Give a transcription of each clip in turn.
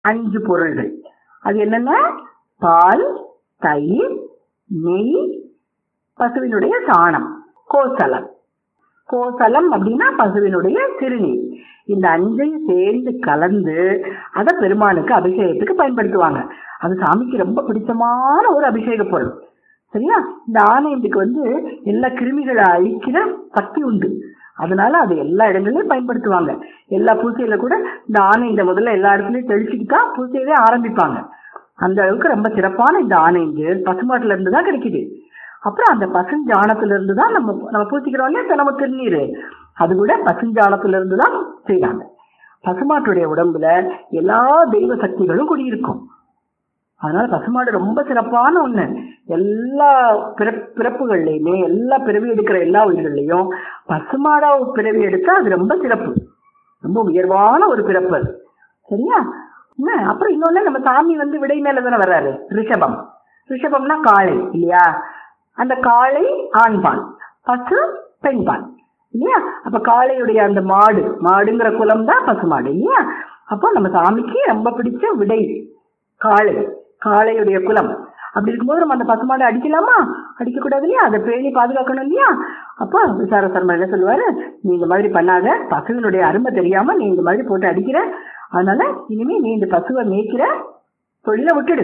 5 பொருள்கள். அது என்னன்னா பால், தயிர், நெய், பசுவினுடைய சாணம், கோசலம். கோசலம் அப்படின்னா பசுவினுடைய சிறுநீர். இந்த 5ஐயும் சேர்ந்து கலந்து அதை பெருமானுக்கு அபிஷேகத்துக்கு பயன்படுத்துவாங்க. அது சாமிக்கு ரொம்ப பிடிச்சமான ஒரு அபிஷேக பொருள். சரியா? இந்த ஆணையத்துக்கு எல்லா கிருமிகளை அழிக்கிற சக்தி உண்டு. அதனால அது எல்லா இடங்களையும் பயன்படுத்துவாங்க. எல்லா பூசையில கூட இந்த ஆணையத்தை முதல்ல எல்லா இடத்துலயும் தெளிச்சுட்டு தான் பூசையவே ஆரம்பிப்பாங்க. அந்த அளவுக்கு ரொம்ப சிறப்பான இந்த ஆணைந்து பசுமாட்டுல இருந்து தான் கிடைக்குது. அப்புறம் அந்த பசுஞ்சாணத்துல இருந்து தான் நம்ம பூசிக்கிறோம் இல்லையா நம்ம திருநீர், அது கூட பசுஞ்சாணத்துல இருந்து தான் செய்யறாங்க. பசுமாட்டுடைய உடம்புல எல்லா தெய்வ சக்திகளும் குடியிருக்கும். அதனால பசுமாடு ரொம்ப சிறப்பான ஒண்ணு. எல்லா பிறப்புகள்லயுமே எல்லா பிறவி எடுக்கிற எல்லா உயிர்கள்லையும் பசுமாடா பிறவி எடுத்தா அது ரொம்ப சிறப்பு, ரொம்ப உயர்வான ஒரு பிறப்பு அது. சரியா? அப்புறம் இன்னொன்னு, நம்ம சாமி விடை மேல தானே வர்றாரு. ரிஷபம். ரிஷபம்னா காளை இல்லையா? அந்த காளை ஆண்பால், பசு பெண்பால் இல்லையா? அப்ப காளையுடைய அந்த மாடுங்கிற குலம் தான் பசுமாடு இல்லையா? அப்போ நம்ம சாமிக்கு ரொம்ப பிடிச்ச விடை காளை, காளையுடைய குலம். அப்படி இருக்கும்போது நம்ம அந்த பசுமாடை அடிக்கலாமா? அடிக்க கூடாது இல்லையா? அதை பேணி பாதுகாக்கணும் இல்லையா? அப்போ விசார சர்மா என்ன சொல்லுவாரு, நீ இந்த மாதிரி பண்ணாத, பசுவினுடைய அருமை தெரியாம நீ இந்த மாதிரி போட்டு அடிக்கிற, அதனால இனிமே நீ இந்த பசுவை மேய்க்கிற தொழிலை விட்டுடு,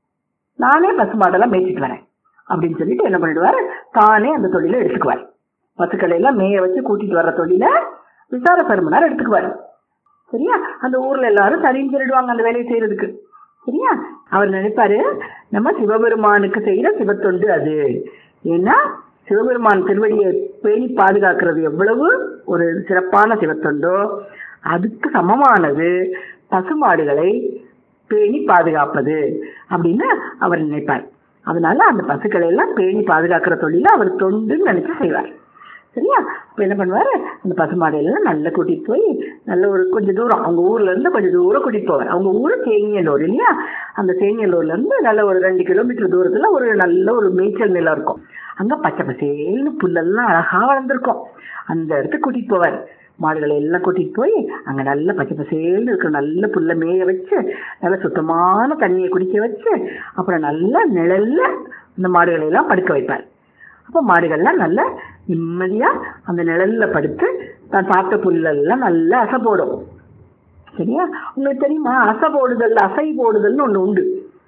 நானே பசுமாடெல்லாம் மேய்ச்சிட்டு வரேன் அப்படின்னு சொல்லிட்டு என்ன பண்ணிடுவாரு, தானே அந்த தொழிலை எடுத்துக்குவார். பசுக்களை எல்லாம் மேய வச்சு கூட்டிட்டு வர்ற தொழிலை விசார சர்மனார் எடுத்துக்குவாரு. சரியா? அந்த ஊர்ல எல்லாரும் சரின்னு சொல்லிடுவாங்க அந்த வேலையை செய்யறதுக்கு. சரியா? அவர் நினைப்பாரு, நம்ம சிவபெருமானுக்கு செய்யற சிவத்தொண்டு அது. ஏன்னா சிவபெருமான் திருவடியை பேணி பாதுகாக்கிறது எவ்வளவு ஒரு சிறப்பான சிவத்தொண்டோ அதுக்கு சமமானது பசுமாடுகளை பேணி பாதுகாப்பது அப்படின்னு அவர் நினைப்பார். அதனால அந்த பசுக்களை எல்லாம் பேணி பாதுகாக்கிற தொழில அவர் தொண்டுன்னு நினைச்சு செய்வார். சரியா? இப்ப என்ன பண்ணுவாரு, அந்த பசுமாடையெல்லாம் நல்லா கூட்டிட்டு போய் நல்ல ஒரு கொஞ்சம் தூரம், அவங்க ஊர்ல இருந்து கொஞ்சம் தூரம் கூட்டிட்டு போவார். அவங்க ஊரு தேனியலூர் இல்லையா? அந்த தேனியலூர்ல இருந்து நல்ல ஒரு 2 கிலோமீட்டர் தூரத்துல ஒரு நல்ல ஒரு மேய்ச்சல் நிலம் இருக்கும். அங்க பச்சை பசேல்னு புல்லெல்லாம் அழகா வளர்ந்துருக்கும். அந்த இடத்துக்கு கூட்டிட்டு போவார். மாடுகளை எல்லாம் கூட்டிட்டு போய் அங்க நல்ல பச்சை பசேல்னு இருக்கிற நல்ல புல்ல மேய வச்சு, நல்ல சுத்தமான தண்ணியை குடிக்க வச்சு, அப்புறம் நல்ல நிழல்ல அந்த மாடுகளை எல்லாம் படுக்க வைப்பார். அப்போ மாடுகள்லாம் நல்ல நிம்மதியா அந்த நிழல்ல படுத்து தான் சாப்பிட்ட புல்லெல்லாம் நல்லா அசை போடும். சரியா? உங்களுக்கு தெரியுமா, அசை போடுதல்னு ஒண்ணு உண்டு.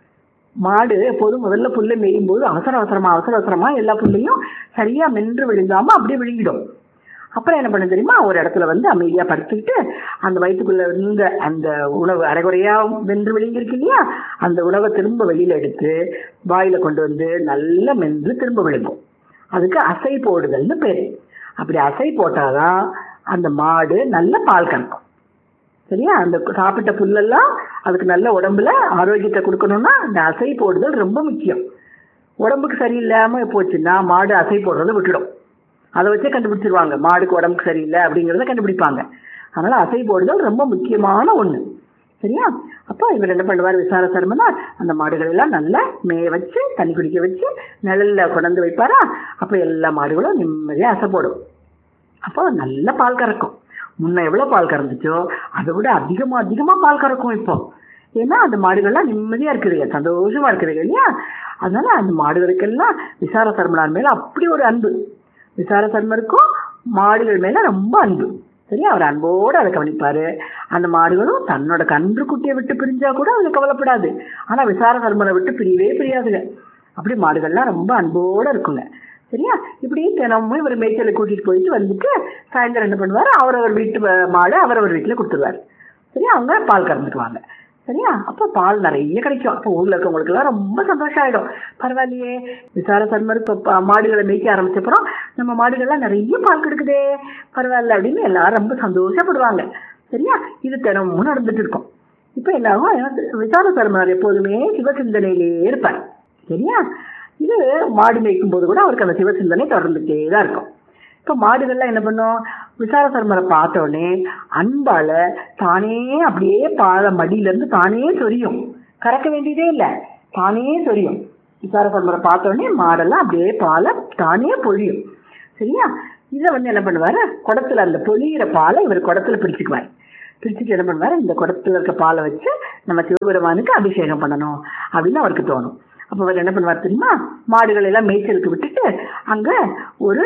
மாடு எப்போதும் முதல்ல புல்லை மேயும் போது அவசர அவசரமா எல்லா புல்லையும் சரியா மென்று விழுங்காம அப்படியே விழுங்கிடும். அப்புறம் என்ன பண்ண தெரியுமா, ஒரு இடத்துல அமைதியா படுத்துக்கிட்டு அந்த வயிற்றுக்குள்ள இருந்த அந்த உணவு அரைகுறையா வென்று விழுங்கிருக்கு இல்லையா, அந்த உணவை திரும்ப வெளியில எடுத்து வாயில கொண்டு நல்லா மென்று திரும்ப விழுங்கும். அதுக்கு அசை போடுதல்னு பேரு. அப்படி அசை போட்டாதான் அந்த மாடு நல்ல பால் கறக்கும். சரியா? அந்த சாப்பிட்ட புல்லெல்லாம் அதுக்கு நல்ல உடம்புல ஆரோக்கியத்தை கொடுக்கணும்னா அந்த அசை போடுதல் ரொம்ப முக்கியம். உடம்புக்கு சரியில்லாம போச்சுன்னா மாடு அசை போடுறதை விட்டுடும். அதை வச்சே கண்டுபிடிச்சிருவாங்க மாடுக்கு உடம்புக்கு சரியில்லை அப்படிங்கிறத கண்டுபிடிப்பாங்க. அதனால அசை போடுதல் ரொம்ப முக்கியமான ஒண்ணு. சரியா? அப்போ இவர் என்ன பண்ணுவார், விசார சர்மனார் அந்த மாடுகள் எல்லாம் நல்லா மேய வச்சு தண்ணி குடிக்க வச்சு நிழல்ல கொண்டு வைப்பாரா. அப்போ எல்லா மாடுகளும் நிம்மதியா அசை போடும். அப்போ நல்ல பால் கறக்கும். முன்ன எவ்வளவு பால் கறந்துச்சோ அதை விட அதிகமா பால் கறக்கும் இப்போ. ஏன்னா அந்த மாடுகள்லாம் நிம்மதியா இருக்குதுங்க, சந்தோஷமா இருக்குதுங்க இல்லையா? அதனால அந்த மாடுகளுக்கெல்லாம் விசார சர்மனார் மேல அப்படி ஒரு அன்பு. விசார சர்மருக்கும் மாடுகள் மேல ரொம்ப அன்பு. சரியா? அவர் அன்போடு அதை கவனிப்பாரு. அந்த மாடுகளும் தன்னோட கன்று குட்டியை விட்டு பிரிஞ்சா கூட அதுல கவலைப்படாது. ஆனா விசார சர்மரை விட்டு பிரியவே பிரியாதுங்க. அப்படி மாடுகள்லாம் ரொம்ப அன்போடு இருக்குங்க. சரியா? இப்படி தினமும் இவர் மேய்ச்சலை கூட்டிட்டு போயிட்டு சாயந்தரம் என்ன பண்ணுவாரு, அவரவர் வீட்டு மாடு அவரவர் வீட்டுல கொடுத்துருவாரு. சரியா? அவங்க பால் கறந்துக்குவாங்க. சரியா? அப்போ பால் நிறைய கிடைக்கும். அப்போ ஊர்ல இருக்கவங்களுக்கு எல்லாம் ரொம்ப சந்தோஷம் ஆயிடும். பரவாயில்லையே, விசார சர்மர் இப்ப மாடுகளை மேய்க்க ஆரம்பிச்சப்பறம் நம்ம மாடுகள்லாம் நிறைய பால் கிடைக்குதே, பரவாயில்ல அப்படின்னு எல்லாரும் ரொம்ப சந்தோஷப்படுவாங்க. சரியா? இது தினமும் நடந்துட்டு இருக்கும். இப்ப எல்லாரும் விசார சர்மர் எப்போதுமே சிவசிந்தனையிலேயே இருப்பார். சரியா? இது மாடு மேய்க்கும் போது கூட அவருக்கு அந்த சிவசிந்தனை தொடர்ந்துட்டே தான் இருக்கும். இப்ப மாடுகள்லாம் என்ன பண்ணும், விசார சர்மரை பார்த்த உடனே அன்பால தானே அப்படியே பாலை மடியில இருந்து தானே சொரியும். கறக்க வேண்டியதே இல்லை, தானே சொரியும். விசார சர்மரை பார்த்த உடனே மாடெல்லாம் அப்படியே பாலை தானே பொழியும். சரியா? இதை என்ன பண்ணுவாரு, குடத்துல அந்த பொழியிற பாலை இவர் குடத்துல பிடிச்சுக்குவார். பிரிச்சுட்டு என்ன பண்ணுவாரு, இந்த குடத்துல இருக்க பாலை வச்சு நம்ம சிவபெருமானுக்கு அபிஷேகம் பண்ணணும் அப்படின்னு அவருக்கு தோணும். அப்ப அவர் என்ன பண்ணுவார் தெரியுமா, மாடுகள் எல்லாம் மேய்ச்சலுக்கு விட்டுட்டு அங்க ஒரு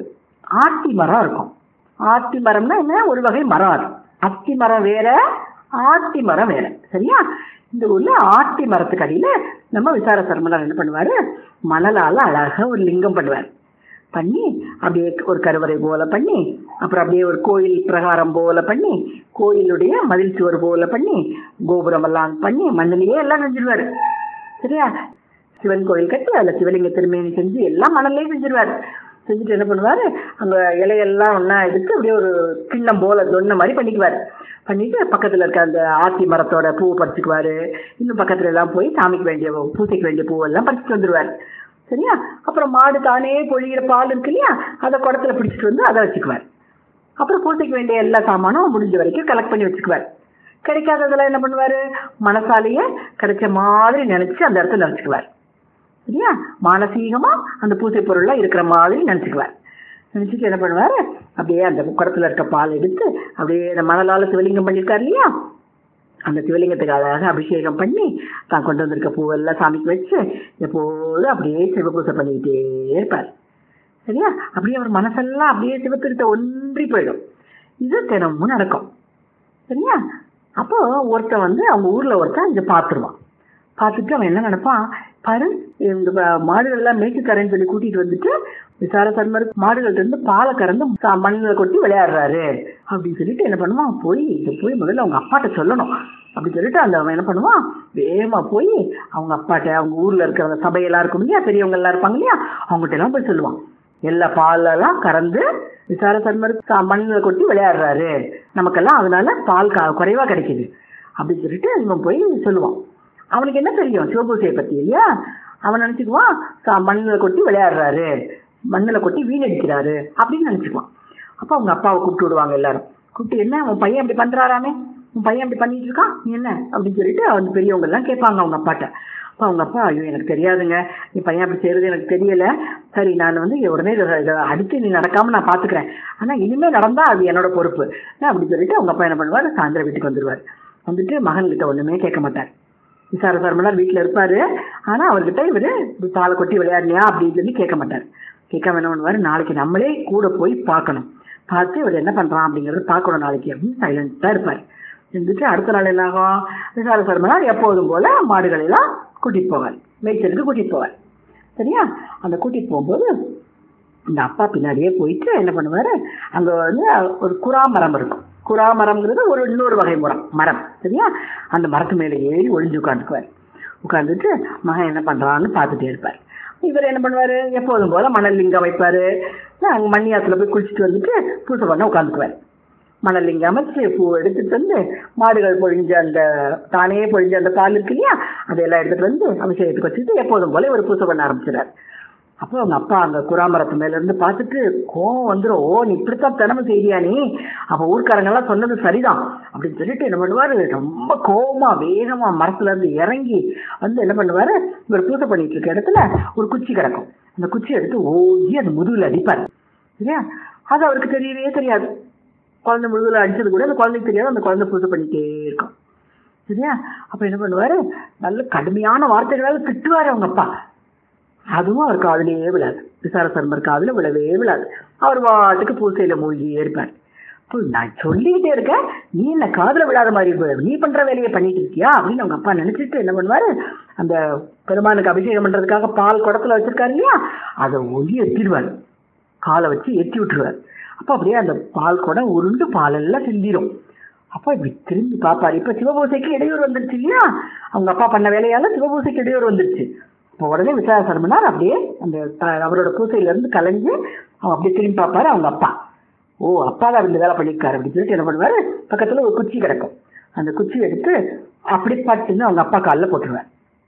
ஆத்தி மரம் இருக்கும். ஆத்தி மரம்னா என்ன, ஒரு வகை மரம். அது அத்தி மரம் வேற, ஆத்தி மரம் வேற. சரியா? இந்த ஊர்ல ஆத்தி மரத்துக்கு அடியில நம்ம விசார சர்மனார் என்ன பண்ணுவாரு, மணலால அழகா ஒரு லிங்கம் பண்ணுவார். பண்ணி அப்படியே ஒரு கருவறை போல பண்ணி, அப்புறம் அப்படியே ஒரு கோயில் பிரகாரம் போல பண்ணி, கோயிலுடைய மதில் சுவர் போல பண்ணி, கோபுரம் எல்லாம் பண்ணி மண்ணிலேயே எல்லாம் செஞ்சிருவாரு. சரியா? சிவன் கோயில் கட்டி அதுல சிவலிங்க திருமேனி செஞ்சு எல்லாம் மணல்லே செஞ்சிருவாரு. செஞ்சுட்டு என்ன பண்ணுவாரு, அங்க இலையெல்லாம் ஒன்னா எடுத்து அப்படியே ஒரு கிண்ணம் போல தொன்ன மாதிரி பண்ணிக்குவாரு. பண்ணிட்டு பக்கத்துல இருக்க அந்த ஆத்தி மரத்தோட பூவை பறிச்சுக்குவாரு. இன்னும் பக்கத்துல எல்லாம் போய் சாமிக்கு வேண்டிய பூசைக்கு வேண்டிய பூவெல்லாம் பறிச்சுட்டு வந்துருவாரு. சரியா? அப்புறம் மாடு தானே பொழிகிற பால் இருக்கு இல்லையா, அதை குடத்துல பிடிச்சிட்டு வந்து அதை வச்சுக்குவார். அப்புறம் பூசைக்கு வேண்டிய எல்லா சாமானும் முடிஞ்ச வரைக்கும் கலெக்ட் பண்ணி வச்சுக்குவார். கிடைக்காததெல்லாம் என்ன பண்ணுவாரு, மனசாலேயே கிடைச்ச மாதிரி நினைச்சு அந்த இடத்துல நினைச்சுக்குவார். சரியா? மானசீகமா அந்த பூசை பொருள்லாம் இருக்கிற மாதிரி நினைச்சுக்குவார். நினைச்சிட்டு என்ன பண்ணுவாரு, அப்படியே அந்த குடத்துல இருக்க பால் எடுத்து அப்படியே அந்த மணலால சிவலிங்கம் பண்ணியிருக்காரு இல்லையா, அந்த சிவலிங்கத்துக்கு அழகாக அபிஷேகம் பண்ணி தான் கொண்டு வந்திருக்க பூவெல்லாம் சாமிக்கு வச்சு எப்போதும் அப்படியே சிவபூசை பண்ணிக்கிட்டே இருப்பார். சரியா? அப்படியே அவர் மனசெல்லாம் அப்படியே சிவத்திருத்த ஒன்றி போயிடும். இது தினமும் நடக்கும். சரியா? அப்போ ஒருத்தன் வந்து அவங்க ஊர்ல ஒருத்தன் இங்க பார்த்துருவான். பார்த்துட்டு அவன் என்ன நினைப்பான், பாரு இந்த மாடுகள் எல்லாம் மேய்ச்சி தரேன்னு சொல்லி கூட்டிட்டு வந்துட்டு விசார சர்மர் மாடுகள்ட்ட இருந்து பாலை கறந்து மண்ணில் கொட்டி விளையாடுறாரு அப்படின்னு சொல்லிட்டு என்ன பண்ணுவான், போய் முதல்ல அவங்க அப்பாட்ட சொல்லணும் அப்படின்னு சொல்லிட்டு அந்த அவன் என்ன பண்ணுவான், வேகமா போய் அவங்க அப்பாட்ட, அவங்க ஊர்ல இருக்கிற அந்த சபையெல்லாம் இருக்கும் இல்லையா, பெரியவங்க எல்லாம் இருப்பாங்க இல்லையா, அவங்ககிட்ட எல்லாம் போய் சொல்லுவான், எல்லா பாலெல்லாம் கறந்து விசார சர்மர் மண்ணில் கொட்டி விளையாடுறாரு, நமக்கெல்லாம் அதனால பால் குறைவா கிடைக்குது அப்படின்னு சொல்லிட்டு இவன் போய் சொல்லுவான். அவனுக்கு என்ன தெரியும் சிவபூசையை பத்தி இல்லையா, அவன் நினைச்சுக்குவான் மண்ணில் கொட்டி விளையாடுறாரு, மண்ணில் கொட்டி வீணடிக்கிறாரு அப்படின்னு நினைச்சுக்குவான். அப்போ அவங்க அப்பாவை கூப்பிட்டு விடுவாங்க எல்லாரும். கூப்பிட்டு என்ன உன் பையன் அப்படி பண்றாராமே, உன் பையன் அப்படி பண்ணிட்டு இருக்கான் நீ என்ன அப்படின்னு சொல்லிட்டு அவங்க பெரியவங்க எல்லாம் கேட்பாங்க அவங்க அப்பாட்ட. அப்போ அவங்க அப்பா, ஐயோ எனக்கு தெரியாதுங்க, என் பையன் அப்படி செய்யறது எனக்கு தெரியல, சரி நான் வந்து உடனே அடுத்து நீ நடக்காம நான் பாத்துக்கிறேன், ஆனா இனிமே நடந்தா அது என்னோட பொறுப்பு அப்படின்னு சொல்லிட்டு அவங்க அப்பா என்ன பண்ணுவாரு, சாயந்தரம் வீட்டுக்கு வந்துருவாரு. வந்துட்டு மகன்கிட்ட ஒண்ணுமே கேட்க மாட்டார். விசார சர்மனார் வீட்டுல இருப்பாரு, ஆனா அவர்கிட்ட இவரு பாலை கொட்டி விளையாடுனியா அப்படின்னு சொல்லி கேட்க மாட்டார். கேட்காம என்ன பண்ணுவாரு, நாளைக்கு நம்மளே கூட போய் பார்க்கணும், பார்த்து இவர் என்ன பண்றான் அப்படிங்கறத பார்க்கணும் நாளைக்கு அப்படின்னு சைலண்டா இருப்பாரு. இருந்துட்டு அடுத்த நாள் என்ன ஆகும், விசார சர்மனார் எப்போதும் போல மாடுகளை எல்லாம் கூட்டிட்டு போவார், மேய்ச்சலுக்கு கூட்டிட்டு போவார். சரியா? அந்த கூட்டிட்டு போகும்போது இந்த அப்பா பின்னாடியே போயிட்டு என்ன பண்ணுவாரு, அங்க வந்து ஒரு குறா மரம் இருக்கும். குறா மரம்ங்கிறது ஒரு இன்னொரு வகை மரம். சரியா? அந்த மரத்து மேல ஏறி ஒளிஞ்சு உட்காந்துக்குவார். உட்காந்துட்டு மகன் என்ன பண்றான்னு பார்த்துட்டே இருப்பார். இவர் என்ன பண்ணுவாரு, எப்போதும் போல மணல் லிங்கம் அமைப்பாரு. அங்க மண்ணியாத்துல போய் குளிச்சுட்டு வந்துட்டு பூசை பண்ண உட்காந்துக்குவார். மணல் லிங்கம் அமைச்சு பூ எடுத்துட்டு வந்து மாடுகள் பொழிஞ்ச அந்த தானே பொழிஞ்ச அந்த பால் இருக்கு இல்லையா, அதையெல்லாம் எடுத்துட்டு வந்து அபிஷேகத்துக்கு வச்சுட்டு எப்போதும் போல ஒரு பூசை பண்ண ஆரம்பிச்சிடாரு. அப்போ அவங்க அப்பா அங்க குறாமரத்து மேல இருந்து பார்த்துட்டு கோவம் வந்துடும், ஓ நீ இப்படித்தான் தினமும் செய்தியா நீ, அப்ப ஊர்க்காரங்க எல்லாம் சொன்னது சரிதான் அப்படின்னு சொல்லிட்டு என்ன பண்ணுவாரு, ரொம்ப கோவமா வேகமா மரத்துல இருந்து இறங்கி வந்து என்ன பண்ணுவாரு, இவர் பூசை பண்ணிட்டு இருக்க இடத்துல ஒரு குச்சி கிடக்கும், அந்த குச்சி எடுத்து ஓங்கி அந்த முதுகுல அடிப்பாரு. சரியா? அது அவருக்கு தெரியவே தெரியாது. குழந்தை முதுகுல அடிச்சது கூட அந்த குழந்தைக்கு தெரியாது, அந்த குழந்தை பூசை பண்ணிட்டே இருக்கும். சரியா? அப்ப என்ன பண்ணுவாரு, நல்ல கடுமையான வார்த்தைகளால திட்டுவாரு அவங்க அப்பா. அதுவும் அவர் காதலையே விழாது, விசார சர்மர் காதுல விழவே விழாது. அவர் வாட்டுக்கு பூசையில மூழ்கியே இருப்பார். நான் சொல்லிக்கிட்டே இருக்கேன், நீ என்ன காதுல விழாத மாதிரி நீ பண்ற வேலையை பண்ணிட்டு இருக்கியா அப்படின்னு அவங்க அப்பா நினைச்சிட்டு என்ன பண்ணுவாரு, அந்த பெருமானுக்கு அபிஷேகம் பண்றதுக்காக பால் குடத்துல வச்சிருக்காரு இல்லையா, அதை ஒளி எத்திடுவார், காலை வச்சு எத்தி விட்டுருவார். அப்ப அப்படியே அந்த பால் குடம் உருண்டு பால் எல்லாம் சிந்திரும். அப்ப இப்படி திரும்பி பார்ப்பாரு. இப்ப சிவபூசைக்கு இடையூறு வந்துருச்சு இல்லையா, அவங்க அப்பா பண்ண வேலையால சிவபூசைக்கு இடையூறு வந்துருச்சு. உடனே விசார சர்மனார் அப்படியே அந்த அவரோட பூசையில இருந்து கலைஞ்சு அவன் அப்படியே திரும்பி பார்ப்பாரு அவங்க அப்பா. ஓ அப்பா தான் இந்த வேலை பண்ணிருக்காரு அப்படின்னு சொல்லிட்டு என்ன பண்ணுவாரு, பக்கத்துல ஒரு குச்சி கிடக்கும், அந்த குச்சி எடுத்து அப்படி பட்டுன்னு அவங்க அப்பா காலில் போட்டுருவார்.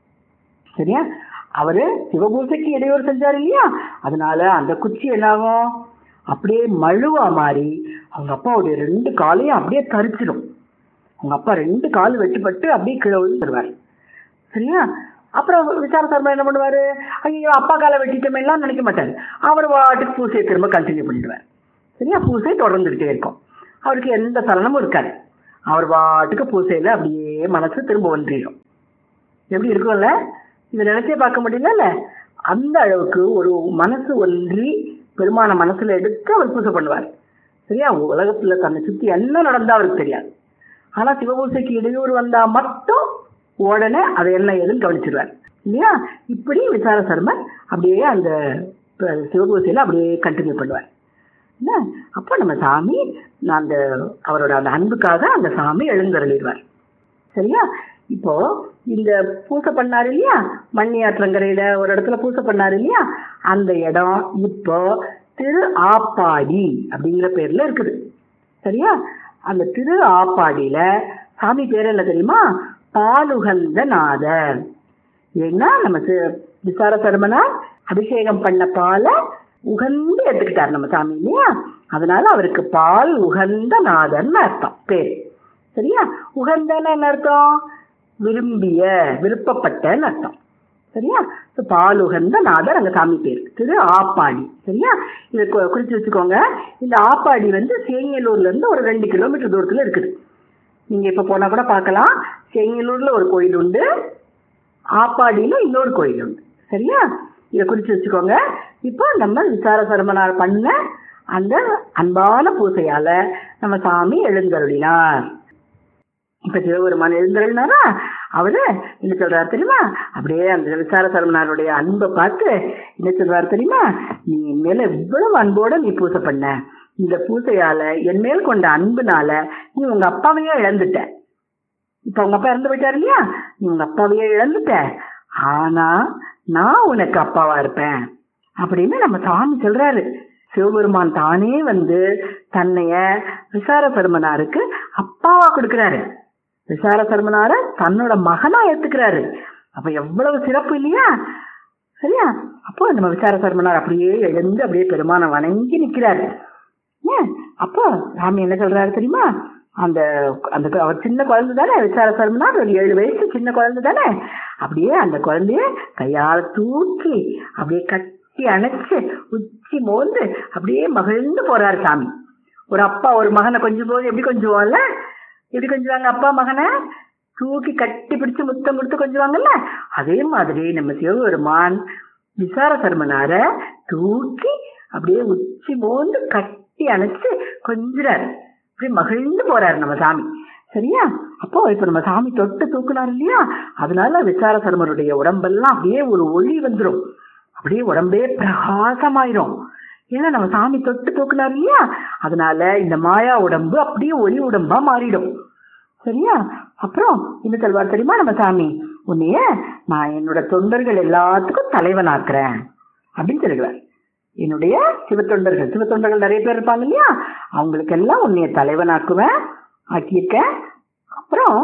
சரியா? அவரு சிவபூசைக்கு இடையூறு செஞ்சாரு இல்லையா, அதனால அந்த குச்சி என்னாகும், அப்படியே மழுவா மாறி அவங்க அப்பாவுடைய 2 காலையும் அப்படியே தரிச்சிடும். அவங்க அப்பா 2 கால் வெட்டுப்பட்டு அப்படியே கீழே விழுந்துருவார். சரியா? அப்புறம் விசார சர்மா என்ன பண்ணுவாரு, ஐயோ அப்பா காலை வெட்டிட்டோமே எல்லாம் நினைக்க மாட்டாரு, அவர் வாட்டுக்கு பூசையை திரும்ப கண்டினியூ பண்ணிடுவார். சரியா? பூசை தொடர்ந்துகிட்டே இருக்கும், அவருக்கு எந்த சலனமும் இருக்காது. அவர் பாட்டுக்கு பூசையில அப்படியே மனசு திரும்ப ஒன்றிடும். எப்படி இருக்கும்ல, இதை நினைச்சே பார்க்க முடியல. அந்த அளவுக்கு ஒரு மனசு ஒன்றி பெருமான மனசுல எடுத்து அவர் பூசை பண்ணுவார். சரியா, உலகத்துல தன்னை சுத்தி என்ன நடந்தா அவருக்கு தெரியாது. ஆனா சிவபூசைக்கு இடையூறு வந்தா மட்டும் உடனே அதை என்ன ஏதுன்னு கவனிச்சிருவார் இல்லையா. இப்படி விசார சர்மர் அப்படியே அந்த சிவபூசையில அப்படியே கண்டினியூ பண்ணுவார். என்ன அப்போ நம்ம சாமி அந்த அவரோட அந்த அன்புக்காக அந்த சாமி எழுந்தருளிடுவார். சரியா, இப்போ இந்த பூசை பண்ணாரு இல்லையா, மண்ணி ஆற்றங்கரையில ஒரு இடத்துல பூசை பண்ணாரு இல்லையா, அந்த இடம் இப்போ திரு ஆப்பாடி அப்படிங்கிற பேர்ல இருக்குது. சரியா, அந்த திரு ஆப்பாடியில சாமி பேர் என்ன தெரியுமா, பாலுகந்த நாதர். ஏன்னா நம்ம விசார சர்மனார் அபிஷேகம் பண்ண பாலை உகந்து எடுத்துக்கிட்டார் நம்ம சாமி இல்லையா, அதனால அவருக்கு பால் உகந்த நாதர்னு அர்த்தம் பேர். சரியா, உகந்தன்னு என்ன அர்த்தம், விரும்பிய விருப்பப்பட்டன்னு அர்த்தம். சரியா, பாலுகந்த நாதர் அங்க சாமி பேர் திரு ஆப்பாடி. சரியா, இதை குறிச்சு வச்சுக்கோங்க. இந்த ஆப்பாடி சேங்கலூர்ல இருந்து ஒரு 2 கிலோமீட்டர் தூரத்துல இருக்குது. நீங்க இப்ப போனா கூட பார்க்கலாம். சேங்கலூர்ல ஒரு கோயில் உண்டு, ஆப்பாடியில இன்னொரு கோயில் உண்டு. சரியா, இதை குறிச்சு வச்சுக்கோங்க. இப்போ நம்ம விசார சர்மனார் பண்ண அந்த அன்பான பூசையால நம்ம சாமி எழுந்தருளினார். இப்ப சிவபெருமான் எழுந்தருளினாரா, அவரு என்ன சொல்றாரு தெரியுமா, அப்படியே அந்த விசார சர்மனாருடைய அன்பை பார்த்து என்ன சொல்றாரு தெரியுமா, நீ என் மேல இவ்வளவு அன்போட நீ பூசை பண்ண, இந்த பூசையால என் மேல் கொண்ட அன்புனால நீ உங்க அப்பாவையே இழந்துட்ட. இப்ப உங்க அப்பா இறந்து போயிட்டாரு இல்லையா, நீ உங்க அப்பாவையே இழந்துட்ட, ஆனா நான் உனக்கு அப்பாவா இருப்பேன் அப்படின்னு நம்ம சாமி சொல்றாரு. சிவபெருமான் தானே தன்னைய விசார சர்மனாருக்கு அப்பாவா கொடுக்கிறாரு. விசார சர்மனார தன்னோட மகனா ஏத்துக்கிறாரு. அப்ப எவ்வளவு சிறப்பு இல்லையா. சரியா, அப்போ நம்ம விசார சர்மனார் அப்படியே எழுந்து அப்படியே பெருமான வணங்கி நிக்கிறாரு. அப்போ சாமி என்ன சொல்றாரு தெரியுமா, அந்த அந்த அவர் சின்ன குழந்தை தானே, விசார சர்மனார் ஒரு 7 வயசு சின்ன குழந்தை தானே, அப்படியே அந்த குழந்தைய கையால தூக்கி அப்படியே கட்டி அணைச்சு உச்சி மோந்து அப்படியே மகிழ்ந்து போறாரு சாமி. ஒரு அப்பா ஒரு மகனை கொஞ்சம் போது எப்படி கொஞ்சுவாங்கல்ல, எப்படி கொஞ்சுவாங்க அப்பா மகனை தூக்கி கட்டி பிடிச்சு முத்தம் கொடுத்து கொஞ்சுவாங்கல்ல, அதே மாதிரி நம்ம சிவபெருமான் விசார சர்மனார தூக்கி அப்படியே உச்சி மோந்து கட்டி அணைச்சு கொஞ்சுறாரு, அப்படியே மகிழ்ந்து போறாரு நம்ம சாமி. சரியா, அப்போ இப்ப நம்ம சாமி தொட்டு தூக்குனாரு இல்லையா, அதனால விசார சர்மருடைய உடம்பெல்லாம் அப்படியே ஒரு ஒளி வந்துடும், அப்படியே உடம்பே பிரகாசமாயிரும். ஏன்னா நம்ம சாமி தொட்டு தூக்குனாரு இல்லையா, அதனால இந்த மாயா உடம்பு அப்படியே ஒளி உடம்பா மாறிடும். சரியா, அப்புறம் என்ன சொல்வார் தெரியுமா நம்ம சாமி, உன்னைய நான் என்னோட தொண்டர்கள் எல்லாத்துக்கும் தலைவனாக்குறேன் அப்படின்னு சொல்லுவார். என்னுடைய சிவத்தொண்டர்கள் நிறைய பேர் இருப்பாங்க இல்லையா, அவங்களுக்கு எல்லாம் உன்னைய தலைவனாக்குவேன், ஆக்கியிருக்கேன். அப்புறம்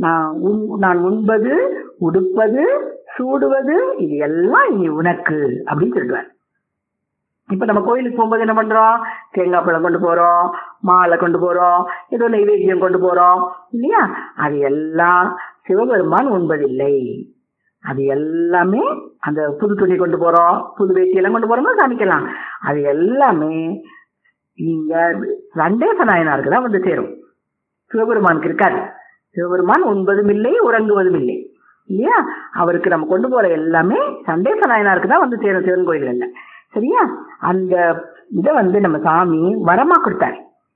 நான் உண்பது உடுப்பது சூடுவது இது எல்லாம் இனி உனக்கு அப்படின்னு சொல்லுவார். இப்ப நம்ம கோயிலுக்கு போகும்போது என்ன பண்றோம், தேங்காய் பழம் கொண்டு போறோம், மாலை கொண்டு போறோம், ஏதோ நைவேத்தியம் கொண்டு போறோம் இல்லையா, அது எல்லாம் சிவபெருமான் உண்பதில்லை. அது எல்லாமே அந்த புது துணி கொண்டு போறோம், புது வேட்டி எல்லாம் கொண்டு போறோம்னா காமிக்கலாம், அது எல்லாமே இங்க சண்டேச நாயனாருக்கு தான் சேரும், சிவபெருமானுக்கு இருக்காது. சிவபெருமான் உண்பதும் இல்லை உறங்குவதும் இல்லை இல்லையா, அவருக்கு நம்ம கொண்டு போற எல்லாமே சண்டேச நாயனாருக்கு தான் சேரும் சிவன் கோயில்கள்ல. சரியா, அந்த இதை நம்ம சாமி வரமா கொடுத்தாரு.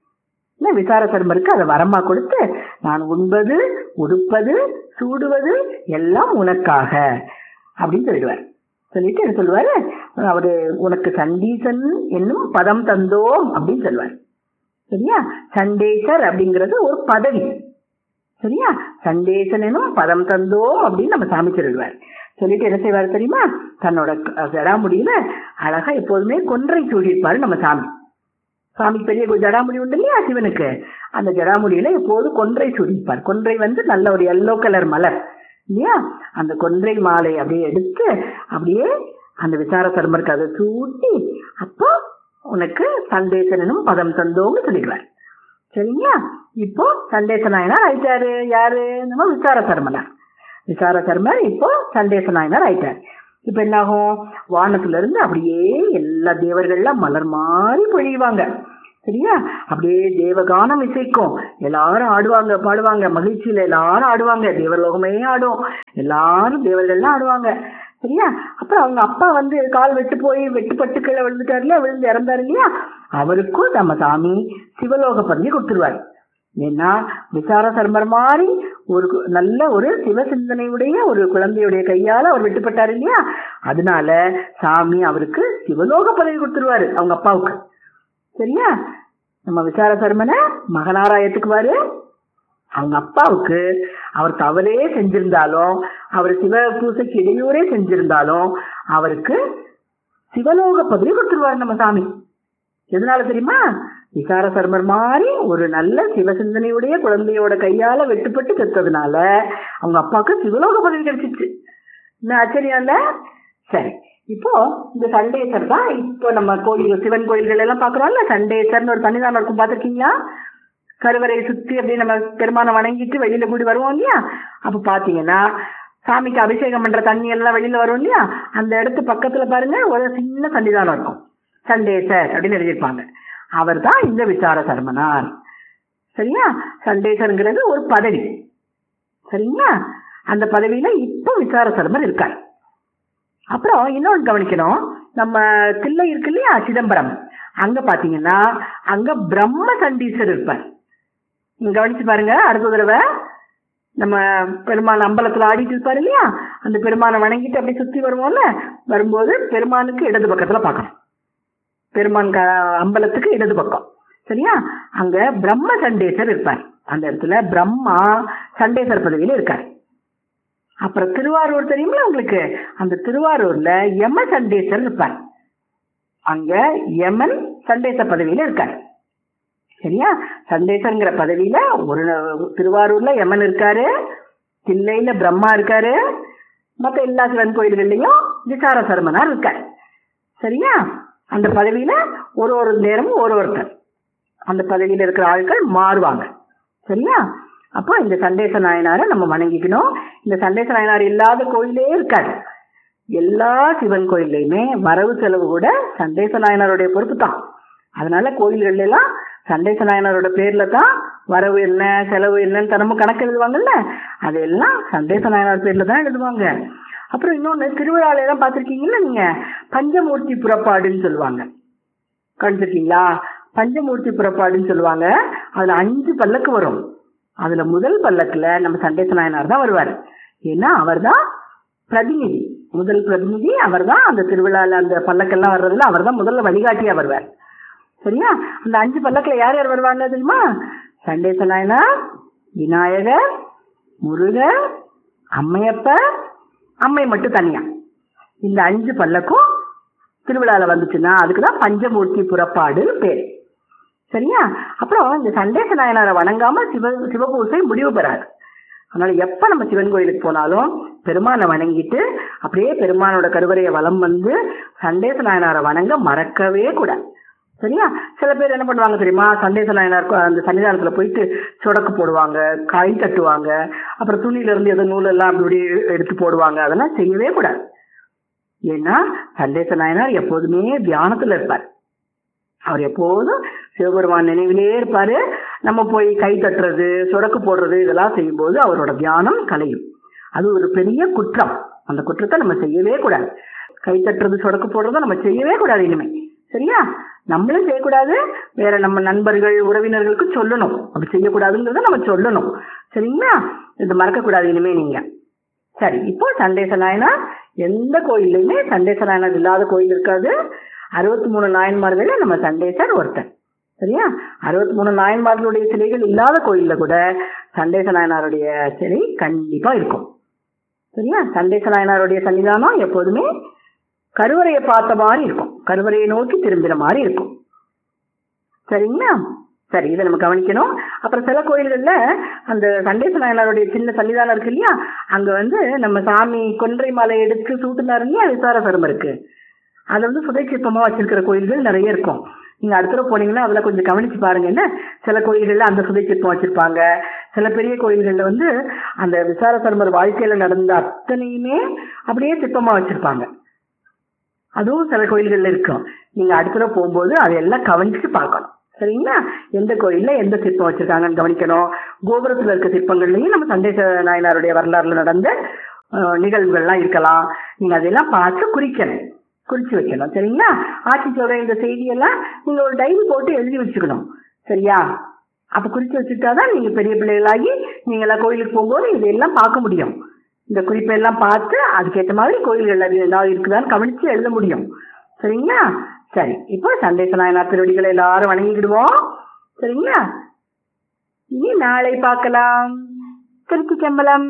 விசார சர்மருக்கு அதை வரமா கொடுத்து, நான் உண்பது உடுப்பது சூடுவது எல்லாம் உனக்காக அப்படின்னு சொல்லிடுவார். சொல்லிட்டு என்ன சொல்லுவாரு, அவரு உனக்கு சண்டீசன் என்னும் பதம் தந்தோம் அப்படின்னு சொல்லுவார். சரியா, சண்டேசர் அப்படிங்கிறது ஒரு பதவி. சரியா, சண்டேசன் எனும் பதம் தந்தோம் அப்படின்னு நம்ம சாமி சொல்லிடுவார். சொல்லிட்டு என்ன செய்வாரு தெரியுமா, தன்னோட ஜடாமுடியில அழகா எப்போதுமே கொன்றை சூடியிருப்பாரு நம்ம சாமி. சாமிக்கு பெரிய ஜடாமுடி உண்டு இல்லையா சிவனுக்கு, அந்த ஜடாமுடியில எப்போது கொன்றை சூடியிருப்பார். கொன்றை நல்ல ஒரு எல்லோ கலர் மலர் இல்லையா, அந்த கொன்றை மாலை அப்படியே எடுத்து அப்படியே அந்த விசார சர்மருக்கு அதை சூட்டி, அப்போ உனக்கு சண்டேசனும் பதம் தந்தோம்னு சொல்லிடுவார். சரிங்களா, இப்போ சண்டேச நாயனார் ஆயிட்டாரு. யாரு, நம்ம விசார சர்மனார். விசார சர்மர் இப்போ சண்டேச நாயனார் ஆயிட்டார். இப்ப என்ன ஆகும், வானத்துல இருந்து அப்படியே எல்லா தேவர்கள்லாம் மலர் மாறி பொழிவாங்க. சரியா? அப்படியே தேவகானம் இசைக்கும், எல்லாரும் ஆடுவாங்க பாடுவாங்க, மகிழ்ச்சியில எல்லாரும் ஆடுவாங்க, தேவலோகமே ஆடும், எல்லாரும் தேவர்கள்லாம் ஆடுவாங்க. சரியா? அப்புறம் அவங்க அப்பா வந்து கால் வெட்டுப்பட்டு கீழே விழுந்துட்டாருல, விழுந்து இறந்தாரு இல்லையா, அவருக்கும் நம்ம சாமி சிவலோக பதவி கொடுத்துருவாரு. ஏன்னா விசார சர்மர் மாதிரி நல்ல ஒரு சிவ சிந்தனையுடைய ஒரு குழந்தையுடைய கையால அவர் வெட்டுப்பட்டாரு இல்லையா, அதனால சாமி அவருக்கு சிவலோக பதவி கொடுத்துருவாரு அவங்க அப்பாவுக்கு. சரியா? நம்ம விசார சர்மனை மகனாரா ஏத்துக்குவாரு. அவங்க அப்பாவுக்கு அவர் தவறே செஞ்சிருந்தாலும், அவர் சிவ பூசைக்கு இடையூறே செஞ்சிருந்தாலும் அவருக்கு சிவலோக பதவி கொடுத்துருவாரு நம்ம சாமி. எதனால தெரியுமா? விசார சர்மர் மாதிரி ஒரு நல்ல சிவசிந்தனையுடைய குழந்தையோட கையால வெட்டுப்பட்டு செத்ததுனால அவங்க அப்பாவுக்கு சிவலோக பதவி கிடைச்சிச்சு. என்ன ஆச்சரியம் இல்ல? சரி, இப்போ இந்த சண்டேசர் தான் இப்போ நம்ம கோயில் சிவன் கோயில்கள் எல்லாம் பாக்குறோம்ல, சண்டேசர்னு ஒரு சன்னிதானம் இருக்கும், பாத்திருக்கீங்களா? கருவறையை சுத்தி அப்படியே நம்ம பெருமானை வணங்கிட்டு வெளியில கூடி வருவோம் இல்லையா, அப்ப பாத்தீங்கன்னா சாமிக்கு அபிஷேகம் பண்ற தண்ணி எல்லாம் வெளியில வரும் இல்லையா, அந்த இடத்து பக்கத்துல பாருங்க ஒரு சின்ன சன்னிதானம் இருக்கும், சண்டேசர் அப்படின்னு எழுதியிருப்பாங்க. அவர் தான் இந்த விசார சர்மனார். சரியா? சண்டேசருங்கிறது ஒரு பதவி. சரிங்களா? அந்த பதவியில இப்போ விசார சர்மர் இருக்கார். அப்புறம் இன்னொன்று கவனிக்கணும், நம்ம தில்லை இருக்கு இல்லையா சிதம்பரம், அங்க பாத்தீங்கன்னா அங்க பிரம்ம சண்டீசர் இருப்பார். நீங்க கவனிச்சு பாருங்க, அடுத்த தடவை நம்ம பெருமான் அம்பலத்துல ஆடிட்டு இருப்பாரு இல்லையா, அந்த பெருமானை வணங்கிட்டு அப்படி சுத்தி வருவோம்ல, வரும்போது பெருமானுக்கு இடது பக்கத்துல பார்க்கணும், பெருமான் அம்பலத்துக்கு இடது பக்கம். சரியா? அங்க பிரம்ம சண்டேசர் இருப்பார். அந்த இடத்துல பிரம்மா சண்டேசர் பதவியில இருக்காரு. அப்புறம் திருவாரூர் தெரியுங்களா உங்களுக்கு, அந்த திருவாரூர்ல யம சண்டேசர் இருப்பார். அங்க யமன் சண்டேசர் பதவியில இருக்காரு. சரியா? சண்டேசர்ங்கிற பதவியில ஒரு திருவாரூர்ல யமன் இருக்காரு, தில்லையில பிரம்மா இருக்காரு, மற்ற எல்லா சிவன் கோயில்கள்லயும் விசார சர்மனார் இருக்காரு. சரியா? அந்த பதவியில ஒரு நேரமும் ஒருத்தர் அந்த பதவியில இருக்கிற ஆட்கள் மாறுவாங்க. சரியா? அப்போ இந்த சண்டேச நாயனாரை நம்ம வணங்கிக்கணும். இந்த சண்டேச நாயனார் இல்லாத கோயிலே இருக்காது. எல்லா சிவன் கோயில்லையுமே வரவு செலவு கூட சண்டேச நாயனாருடைய பொறுப்பு தான். அதனால கோயில்கள்ல எல்லாம் சண்டேச நாயனாரோட பேர்ல தான் வரவு என்ன செலவு என்னன்னு தினமும் கணக்கு எழுதுவாங்கல்ல, அதெல்லாம் சண்டேச நாயனார் பேர்ல தான் எழுதுவாங்க. அப்புறம் இன்னொன்னு, திருவிழால எல்லாம் பாத்திருக்கீங்களா நீங்க, பஞ்சமூர்த்தி புறப்பாடுன்னு சொல்லுவாங்க, கண்டிருக்கீங்களா? பஞ்சமூர்த்தி புறப்பாடுன்னு சொல்லுவாங்க. அதுல 5 பல்லக்கு வரும். அதுல முதல் பல்லக்குல நம்ம சண்டேச நாயனார் தான் வருவார். ஏன்னா அவர் தான் பிரதிநிதி, முதல் பிரதிநிதி அவர் தான். அந்த திருவிழால அந்த பல்லக்கெல்லாம் வர்றதுல அவர் தான் முதல்ல வழிகாட்டியா வருவார். சரியா? அந்த 5 பல்லக்குல யார் யார் வருவாங்க தெரியுமா? சண்டேச நாயனார், விநாயகர், முருகர், அம்மையப்பர், அம்மை மட்டும் தனியா. இந்த 5 பல்லக்கும் திருவிழால வந்துச்சுன்னா அதுக்குதான் பஞ்சமூர்த்தி புறப்பாடுன்னு பேரு. சரியா? அப்புறம் இந்த சண்டேச நாயனாரை வணங்காம சிவபூசை முடிவு பெறாது. அதனால எப்ப நம்ம சிவன் கோயிலுக்கு போனாலும் பெருமானை வணங்கிட்டு அப்படியே பெருமானோட கருவறையை வலம் வந்து சண்டேச நாயனாரை வணங்க மறக்கவே கூடாது. சரியா? சில பேர் என்ன பண்ணுவாங்க தெரியுமா, சண்டேச நாயனார் அந்த சன்னிதானத்துல போயிட்டு சொடக்கு போடுவாங்க, கை தட்டுவாங்க, அப்புறம் துணியில இருந்து ஏதோ நூல் எல்லாம் அப்படி எடுத்து போடுவாங்க. அதெல்லாம் செய்யவே கூடாது. ஏன்னா சண்டேச நாயனார் எப்போதுமே தியானத்துல இருப்பார். அவர் எப்போதும் சிவபெருமான் நினைவிலே இருப்பாரு. நம்ம போய் கை தட்டுறது சொடக்கு போடுறது இதெல்லாம் செய்யும் போது அவரோட தியானம் கலையும். அது ஒரு பெரிய குற்றம். அந்த குற்றத்தை நம்ம செய்யவே கூடாது. கை தட்டுறது சொடக்கு போடுறத நம்ம செய்யவே கூடாது இனிமே. சரியா? நம்மளும் செய்யக்கூடாது, வேற நம்ம நண்பர்கள் உறவினர்களுக்கு சொல்லணும் அப்படி செய்யக்கூடாதுங்கிறத நம்ம சொல்லணும். சரிங்களா? இது மறக்க கூடாது இனிமே நீங்க. சரி, இப்போ சண்டேச நாயனார் எந்த கோயில்லையுமே சண்டேச நாயனார் இல்லாத கோயில் இருக்காது. 63 நாயன்மார்கள் நம்ம சண்டேசர் ஒருத்தர். சரியா? 63 நாயன்மார்களுடைய சிலைகள் இல்லாத கோயில்ல கூட சண்டேச நாயனாருடைய சிலை கண்டிப்பா இருக்கும். சரியா? சண்டேச நாயனாருடைய சன்னிதானம் எப்போதுமே கருவறையை பார்த்த மாதிரி இருக்கும், கருவறையை நோக்கி திரும்பின மாதிரி இருக்கும். சரிங்களா? சரி, இதை நம்ம கவனிக்கணும். அப்புறம் சில கோயில்கள்ல அந்த சண்டேச நாயனாருடைய சின்ன சன்னிதானம் இருக்கு இல்லையா, அங்க நம்ம சாமி கொன்றை மாலை எடுத்து சூட்டுனாரு இல்லையா விசார சர்மருக்கு, அதை சுதைச்சிற்பமா வச்சிருக்கிற கோயில்கள் நிறைய இருக்கும். நீங்க அடுத்த தடவை போனீங்கன்னா அதுல கொஞ்சம் கவனிச்சு பாருங்க. என்ன, சில கோயில்கள்ல அந்த சுதைச்சிற்பம் வச்சிருப்பாங்க. சில பெரிய கோயில்கள்ல அந்த விசார சர்மர் வாழ்க்கையில நடந்த அத்தனையுமே அப்படியே சிற்பமா வச்சிருப்பாங்க. அதுவும் சில கோயில்கள்ல இருக்கும். நீங்க அடுத்த தடவை போகும்போது அதையெல்லாம் கவனிச்சு பார்க்கணும். சரிங்களா? எந்த கோயில்ல எந்த சிற்பம் வச்சிருக்காங்கன்னு கவனிக்கணும். கோபுரத்துல இருக்க சிற்பங்கள்லயும் நம்ம சண்டேச நாயனாருடைய வரலாறுல நடந்த நிகழ்வுகள்லாம் இருக்கலாம். நீங்க அதெல்லாம் பார்த்து குறிச்சு வைக்கணும். சரிங்களா? ஆட்சி சொல்ற இந்த செய்தியெல்லாம் நீங்க ஒரு டைரி போட்டு எழுதி வச்சுக்கணும். சரியா? அப்ப குறிச்சு வச்சுட்டாதான் நீங்க பெரிய பிள்ளைகளாகி நீங்க எல்லாம் கோயிலுக்கு போகும்போது இதெல்லாம் பார்க்க முடியும். இந்த குறிப்பெல்லாம் பார்த்து அதுக்கேற்ற மாதிரி கோயில்கள் ஏதாவது இருக்குதான்னு கவனிச்சு எழுத முடியும். சரிங்களா? சரி, இப்போ சண்டேச நாயனார் திருவடிகளை எல்லாரும் வணங்கிடுவோம். சரிங்களா? இனி நாளை பார்க்கலாம். Trichy செம்பலம்.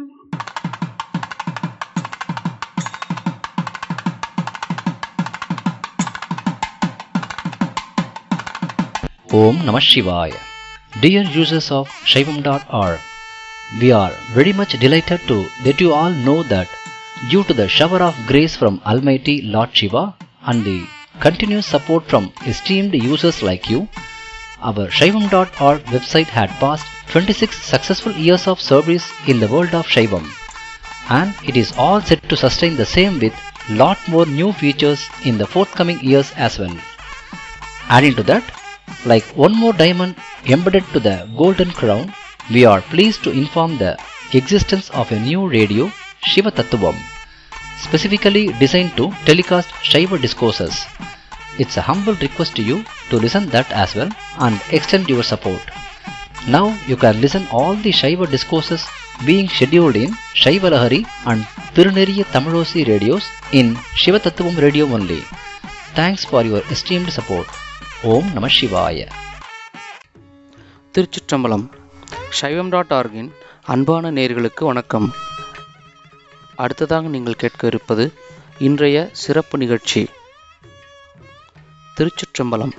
Om Namah Shivaya. Dear users of Shaivam.org, we are very much delighted to let you all know that due to the shower of grace from Almighty Lord Shiva and the continuous support from esteemed users like you, our Shaivam.org website had passed 26 successful years of service in the world of Shaivam, and it is all set to sustain the same with lot more new features in the forthcoming years as well. Adding to that, like one more diamond embedded to the golden crown, we are pleased to inform the existence of a new radio, Shiva Tattvam, specifically designed to telecast Shiva discourses. It's a humble request to you to listen that as well and extend your support. Now you can listen all the Shiva discourses being scheduled in Shiva Lahari and Tiruneriya Tamilosi radios in Shiva Tattvam radio only. Thanks for your esteemed support. ஓம் நம சிவாய. திருச்சிற்றம்பலம். சைவம்.org-இன் அன்பான நேயர்களுக்கு வணக்கம். அடுத்ததாக நீங்கள் கேட்க இருப்பது இன்றைய சிறப்பு நிகழ்ச்சி. திருச்சிற்றம்பலம்.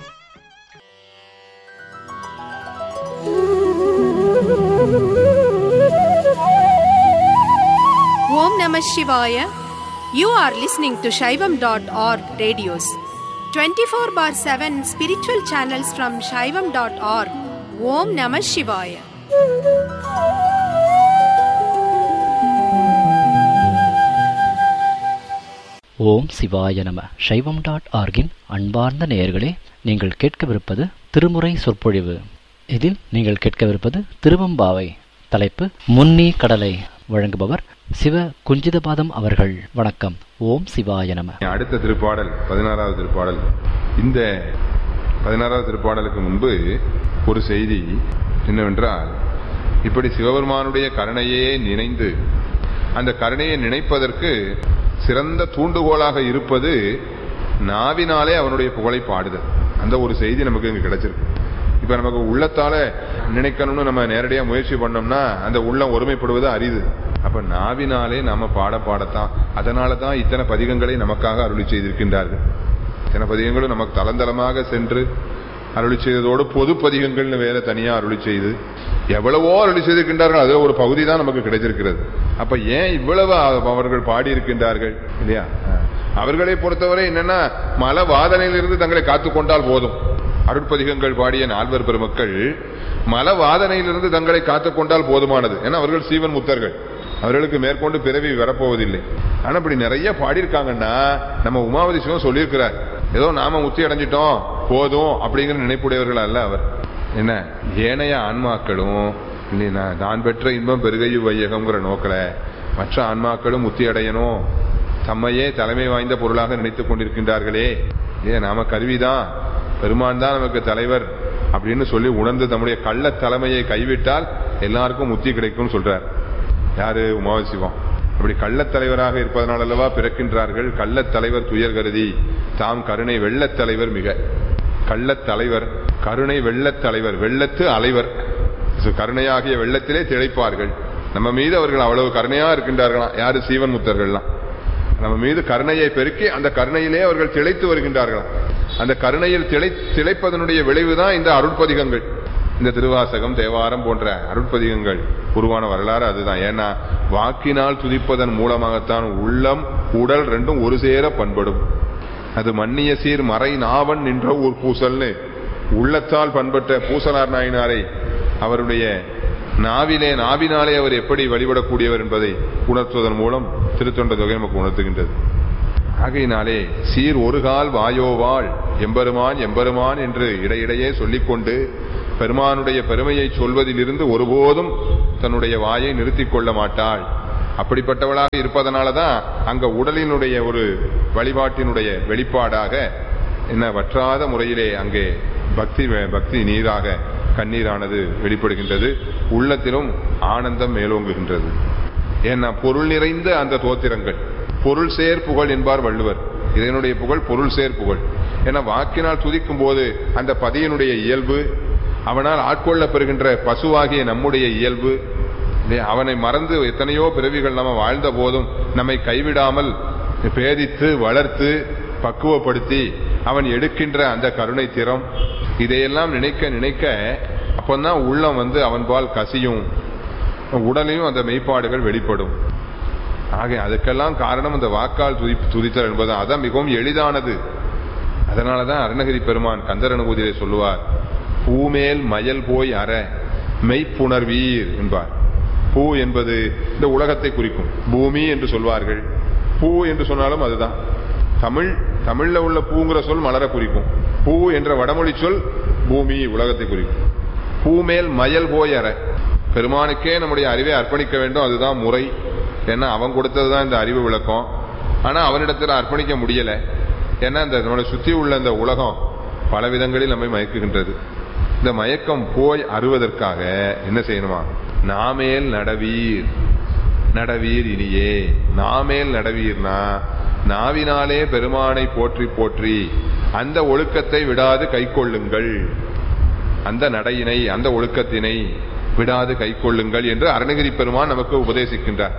ஓம் நம சிவாய. You are listening to Shaivam.org radios. 24/7 spiritual channels from Shaivam.org. Om Namah Shivaya. ஓம் சிவாய நம. Shaivam.org-இன் அன்பார்ந்த நேயர்களே, நீங்கள் கேட்கவிருப்பது திருமுறை சொற்பொழிவு. இதில் நீங்கள் கேட்கவிருப்பது திருவம்பாவை. தலைப்பு முன்னி கடலை. வழங்குபவர் சிவ குஞ்சிதபாதம் அவர்கள். வணக்கம். ஓம் சிவாய நம. அடுத்த திருப்பாடல் 16வது திருப்பாடல். இந்த 16வது திருப்பாடலுக்கு முன்பு ஒரு செய்தி என்னவென்றால், இப்படி சிவபெருமானுடைய கருணையே நினைந்து அந்த கருணையை நினைப்பதற்கு சிறந்த தூண்டுகோலாக இருப்பது நாவினாலே அவனுடைய புகழை பாடுதல். அந்த ஒரு செய்தி நமக்கு இங்கு கிடைச்சிருக்கு. இப்ப நமக்கு உள்ளத்தால நினைக்கணும்னு நம்ம நேரடியா முயற்சி பண்ணோம்னா அந்த உள்ளம் ஒருமைப்படுவது அரிது. அப்ப நாவினாலே நாம பாடத்தான். அதனாலதான் இத்தனை பதிகங்களை நமக்காக அருளி செய்திருக்கின்றார்கள். இத்தனை பதிகங்களும் நமக்கு தளந்தளமாக சென்று அருளி செய்ததோடு பொது பதிகங்கள்னு வேற தனியா அருளி செய்து எவ்வளவோ அருளி செய்திருக்கின்றார்கள். அதுல ஒரு பகுதி தான் நமக்கு கிடைச்சிருக்கிறது. அப்ப ஏன் இவ்வளவு அவர்கள் பாடியிருக்கின்றார்கள் இல்லையா? அவர்களை பொறுத்தவரை என்னன்னா, மல வாதனையிலிருந்து தங்களை காத்து கொண்டால் போதும். அருட்பதிகங்கள் பாடிய நால்வர் பெருமக்கள் மல வாதனையிலிருந்து தங்களை காத்துக் கொண்டால் போதுமானது. ஏன்னா அவர்கள் சீவன் முத்தர்கள், அவர்களுக்கு மேற்கொண்டு பிறவி வரப்போவதில்லை. ஆனா இப்படி நிறைய பாடியிருக்காங்கன்னா நம்ம உமாவதி சிவம் சொல்லியிருக்கிறார், ஏதோ நாம முத்தி அடைஞ்சிட்டோம் போதும் அப்படிங்கிற நினைப்புடையவர்கள் அல்ல அவர். என்ன ஏனைய ஆன்மாக்களும் இல்லைன்னா நான் பெற்ற இன்பம் பெருகையு வையகம்ங்கிற நோக்கில மற்ற ஆன்மாக்களும் முத்தி அடையணும், தம்மையே தலைமை வாய்ந்த பொருளாக நினைத்துக் கொண்டிருக்கின்றார்களே. ஏன் நாம கருவிதான், பெருமான் தான் நமக்கு தலைவர் அப்படின்னு சொல்லி உணர்ந்து தம்முடைய கள்ள தலைமையை கைவிட்டால் எல்லாருக்கும் முத்தி கிடைக்கும் சொல்றார். யாரு? உமாவதி சிவம். அப்படி கள்ளத் தலைவராக இருப்பதனால் அல்லவா பிறக்கின்றார்கள். கள்ளத் தலைவர் துயர் கருதி தாம் கருணை வெள்ளத் தலைவர். மிக கள்ளத் தலைவர், கருணை வெள்ளத் தலைவர், வெள்ளத்து அலைவர். கருணையாகிய வெள்ளத்திலே திளைப்பார்கள். நம்ம மீது அவர்கள் அவ்வளவு கருணையா இருக்கின்றார்களாம். யாரு? சீவன் முத்தர்கள்லாம் நம்ம மீது கருணையை பெருக்கி அந்த கருணையிலே அவர்கள் திளைத்து வருகின்றார்களாம். அந்த கருணையில் திளைப்பதனுடைய விளைவுதான் இந்த அருட்பதிகங்கள். இந்த திருவாசகம், தேவாரம் போன்ற அருட்பதிகங்கள் உருவான வரலாறு அதுதான். ஏன்னா வாக்கினால் துதிப்பதன் மூலமாகத்தான் உள்ளம் உடல் ரெண்டும் ஒரு சேர பண்படும். அது மன்னிய சீர் மறை நாவன் நின்ற ஊர் பூசல்னு உள்ளத்தால் பண்பட்ட பூசலார் நாயனாரை அவருடைய நாவினாலே அவர் எப்படி வழிபடக்கூடியவர் என்பதை உணர்த்துவதன் மூலம் திருத்தொண்ட தொகை நமக்கு உணர்த்துகின்றது. ஆகையினாலே சீர் ஒரு கால் வாயோவாள் எம்பெருமான் எம்பெருமான் என்று இடையிடையே சொல்லிக்கொண்டு பெருமானுடைய பெருமையை சொல்வதிலிருந்து ஒருபோதும் தன்னுடைய வாயை நிறுத்திக் கொள்ள மாட்டாள். அப்படிப்பட்டவளாக இருப்பதனாலதான் அங்க உடலினுடைய ஒரு வழிபாட்டினுடைய வெளிப்பாடாக என்ன வற்றாத முறையிலே அங்கே பக்தி நீராக கண்ணீரானது வெளிப்படுகின்றது. உள்ளத்திலும் ஆனந்தம் மேலோங்குகின்றது. ஏன்னா பொருள் நிறைந்த அந்த தோத்திரங்கள் பொருள் சேர் புகழ் என்பார் வள்ளுவர். இதனுடைய புகழ் பொருள் சேர் புகழ். ஏன்னா வாக்கினால் துதிக்கும் போது அந்த பதியினுடைய இயல்பு, அவனால் ஆட்கொள்ள பெறுகின்ற பசுவாகிய நம்முடைய இயல்பு, அவனை மறந்து எத்தனையோ பிறவிகள் நம்ம வாழ்ந்த போதும் நம்மை கைவிடாமல் பேதித்து வளர்த்து பக்குவப்படுத்தி அவன் எடுக்கின்ற அந்த கருணை திறம், இதையெல்லாம் நினைக்க நினைக்க அப்பந்தான் உள்ளம் அவன்பால் கசியும், உடலையும் அந்த மெய்ப்பாடுகள் வெளிப்படும். ஆக அதுக்கெல்லாம் காரணம் அந்த வாக்கால் துதித்தல் என்பது அதான் மிகவும் எளிதானது. அதனாலதான் அருணகிரி பெருமான் கந்தர் அனுபூதியிலே சொல்லுவார், பூமேல் மயல் போய் அற மெய்ப்புணர்வீர் என்பார். பூ என்பது இந்த உலகத்தை குறிக்கும். பூமி என்று சொல்வார்கள். பூ என்று சொன்னாலும் அதுதான். தமிழ்ல உள்ள பூங்கிற சொல் மலர குறிக்கும். பூ என்ற வடமொழி சொல் பூமி உலகத்தை குறிக்கும். பூமேல் மயல் போய் அற, பெருமானுக்கே நம்முடைய அறிவை அர்ப்பணிக்க வேண்டும். அதுதான் முறை. ஏன்னா அவன் கொடுத்ததுதான் இந்த அறிவு விளக்கம். ஆனா அவனிடத்தில் அர்ப்பணிக்க முடியல. ஏன்னா இந்த நம்மளை சுத்தி உள்ள இந்த உலகம் பல விதங்களில் நம்மை மயக்குகின்றது. இந்த மயக்கம் போய் அறுவதற்காக என்ன செய்யணுமா? நாமேல் நடவீர், நடவீர் இனியே. நாமேல் நடவீர்னா நாவினாலே பெருமானை போற்றி போற்றி அந்த ஒழுக்கத்தை விடாது கை கொள்ளுங்கள், அந்த நடையினை அந்த ஒழுக்கத்தினை விடாது கை கொள்ளுங்கள் என்று அருணகிரி பெருமான் நமக்கு உபதேசிக்கின்றார்.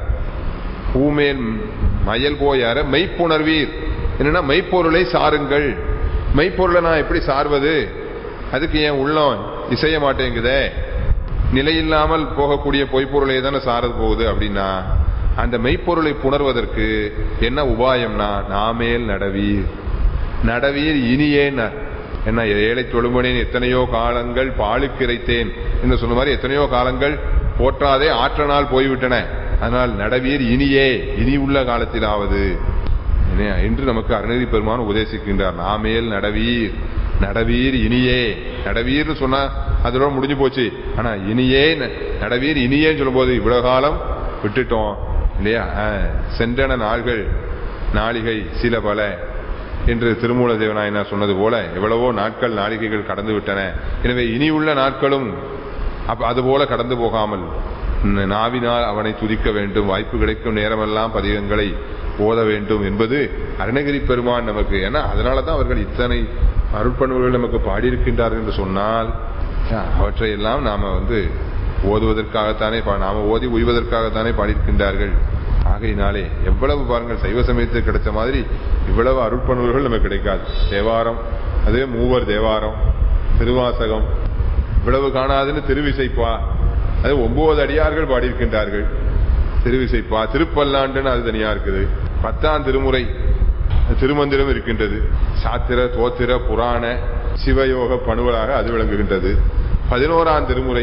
பூமேல் மயல் போயார மெய்ப்புணர்வீர், என்னன்னா மெய்ப்பொருளை சாருங்கள். மெய்ப்பொருளை நான் எப்படி சார்வது? அதுக்கு ஏன் உள்ளம் இசைய மாட்டேங்குதே, நிலையில்லாமல் போகக்கூடிய பொய்ப்பொருளை தானே சாரது போகுது. அப்படின்னா அந்த மெய்ப்பொருளை புணர்வதற்கு என்ன உபாயம்னா நாமேல் நடவீர், நடவீர் இனியேன். என்ன ஏழை தொழும்பனேன் எத்தனையோ காலங்கள் பாலுக்கு இறைத்தேன் என்று சொன்ன மாதிரி எத்தனையோ காலங்கள் போற்றாதே ஆற்றனால் போய்விட்டன. அதனால் நடவீர் இனியே, இனி உள்ள காலத்திலாவது என்று நமக்கு அருணகிரி பெருமான் உபதேசிக்கின்றார். நாமேல் நடவீர், நடவீர் இனியே. நடவீர்னு சொன்னா அதோட முடிஞ்சு போச்சு. ஆனா இனியே நடவீர் இனியேன்னு சொல்லும் போது இவ்வளவு காலம் விட்டுட்டோம் இல்லையா? சென்றன நாள்கள் நாளிகை சில பல என்று திருமூல தேவநாயனார் சொன்னது போல எவ்வளவோ நாட்கள் நாளிகைகள் கடந்து விட்டன. எனவே இனி உள்ள நாட்களும் அதுபோல கடந்து போகாமல் நாவினால் அவனை துதிக்க வேண்டும். வாய்ப்பு கிடைக்கும் நேரமெல்லாம் பதிகங்களை ஓத வேண்டும் என்பது அருணகிரி பெருமான் நமக்கு. ஏன்னா அதனாலதான் அவர்கள் இத்தனை அருட்பண்புகள் நமக்கு பாடியிருக்கின்றார்கள் என்று சொன்னால் அவற்றையெல்லாம் நாம ஓதுவதற்காகத்தானே, நாம ஓதி உய்வதற்காகத்தானே பாடியிருக்கின்றார்கள். ஆகையினாலே எவ்வளவு பாருங்கள், சைவ சமயத்துக்கு கிடைச்ச மாதிரி இவ்வளவு அருட்பண்புகள் நமக்கு கிடைக்காது. தேவாரம், அதே மூவர் தேவாரம், திருவாசகம் இவ்வளவு காணாதுன்னு திருவிசைப்பா, அது 9 அடியார்கள் பாடியிருக்கின்றார்கள். திருவிசைப்பா, திருப்பல்லாண்டுன்னு அது தனியா இருக்குது. 10ஆம் திருமுறை திருமந்திரம் இருக்கின்றது. சாத்திர தோத்திர புராண சிவயோக பணுவலாக அது விளங்குகின்றது. 11ஆம் திருமுறை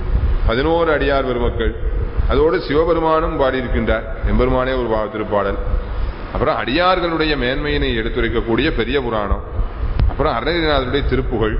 11 அடியார் பெருமக்கள், அதோடு சிவபெருமானும் பாடியிருக்கின்றார். எம்பெருமானே ஒரு திருப்பாடல். அப்புறம் அடியார்களுடைய மேன்மையினை எடுத்துரைக்கக்கூடிய பெரிய புராணம், அப்புறம் அருணகிரிநாதருடைய திருப்புகழ்,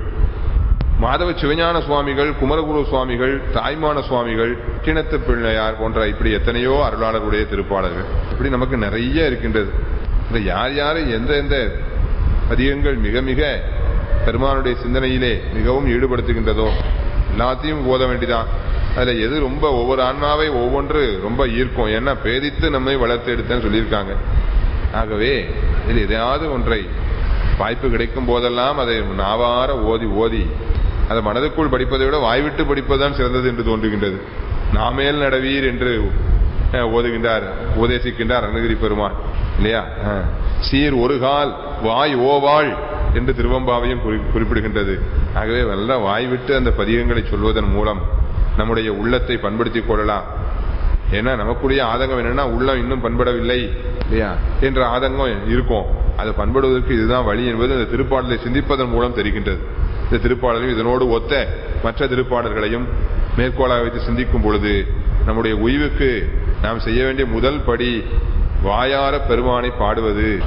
மாதவ சிவஞான சுவாமிகள், குமரகுரு சுவாமிகள், தாய்மான சுவாமிகள், கிணத்து பிள்ளையார் போன்ற இப்படி எத்தனையோ அருளாளர்களுடைய திருப்பாடல்கள் இப்படி நமக்கு நிறைய இருக்கின்றது. யார் யாரு எந்த எந்த பதிகங்கள் மிக மிக பெருமானுடைய சிந்தனையிலே மிகவும் ஈடுபடுத்துகின்றதோ எல்லாத்தையும் ஓத வேண்டிதான். அதுல எது ரொம்ப ஒவ்வொரு ஆன்மாவை ஒவ்வொன்று ரொம்ப ஈர்க்கும். ஏன்னா பேதித்து நம்மை வளர்த்து எடுத்தேன்னு சொல்லியிருக்காங்க. ஆகவே இதில் எதையாவது ஒன்றை வாய்ப்பு கிடைக்கும் போதெல்லாம் அதை நாவார ஓதி ஓதி அதை மனதுக்குள் படிப்பதை விட வாய்விட்டு படிப்பதுதான் சிறந்தது என்று தோன்றுகின்றது. நாமேல் நடவீர் என்று ஓதுகின்றார், உபதேசிக்கின்றார் அருணகிரி பெருமான் இல்லையா? சீர் ஒரு கால் வாய் ஓவாள் என்று திருவம்பாவையும் குறிப்பிடுகின்றது. ஆகவே நல்ல வாய்விட்டு அந்த பதிகங்களை சொல்வதன் மூலம் நம்முடைய உள்ளத்தை பண்படுத்திக் கொள்ளலாம். ஏன்னா நமக்குரிய ஆதங்கம் என்னன்னா உள்ளம் இன்னும் பண்படவில்லை இல்லையா என்ற ஆதங்கம் இருக்கும். அதை பண்படுவதற்கு இதுதான் வழி என்பது அந்த திருப்பாடலை சிந்திப்பதன் மூலம் தெரிகின்றது. இந்த திருப்பாடலையும் இதனோடு ஒத்த மற்ற திருப்பாடல்களையும் மேற்கோளாக வைத்து சிந்திக்கும் பொழுது நம்முடைய உய்வுக்கு நாம் செய்ய வேண்டிய முதல் படி வாயார பெருமானை பாடுவது.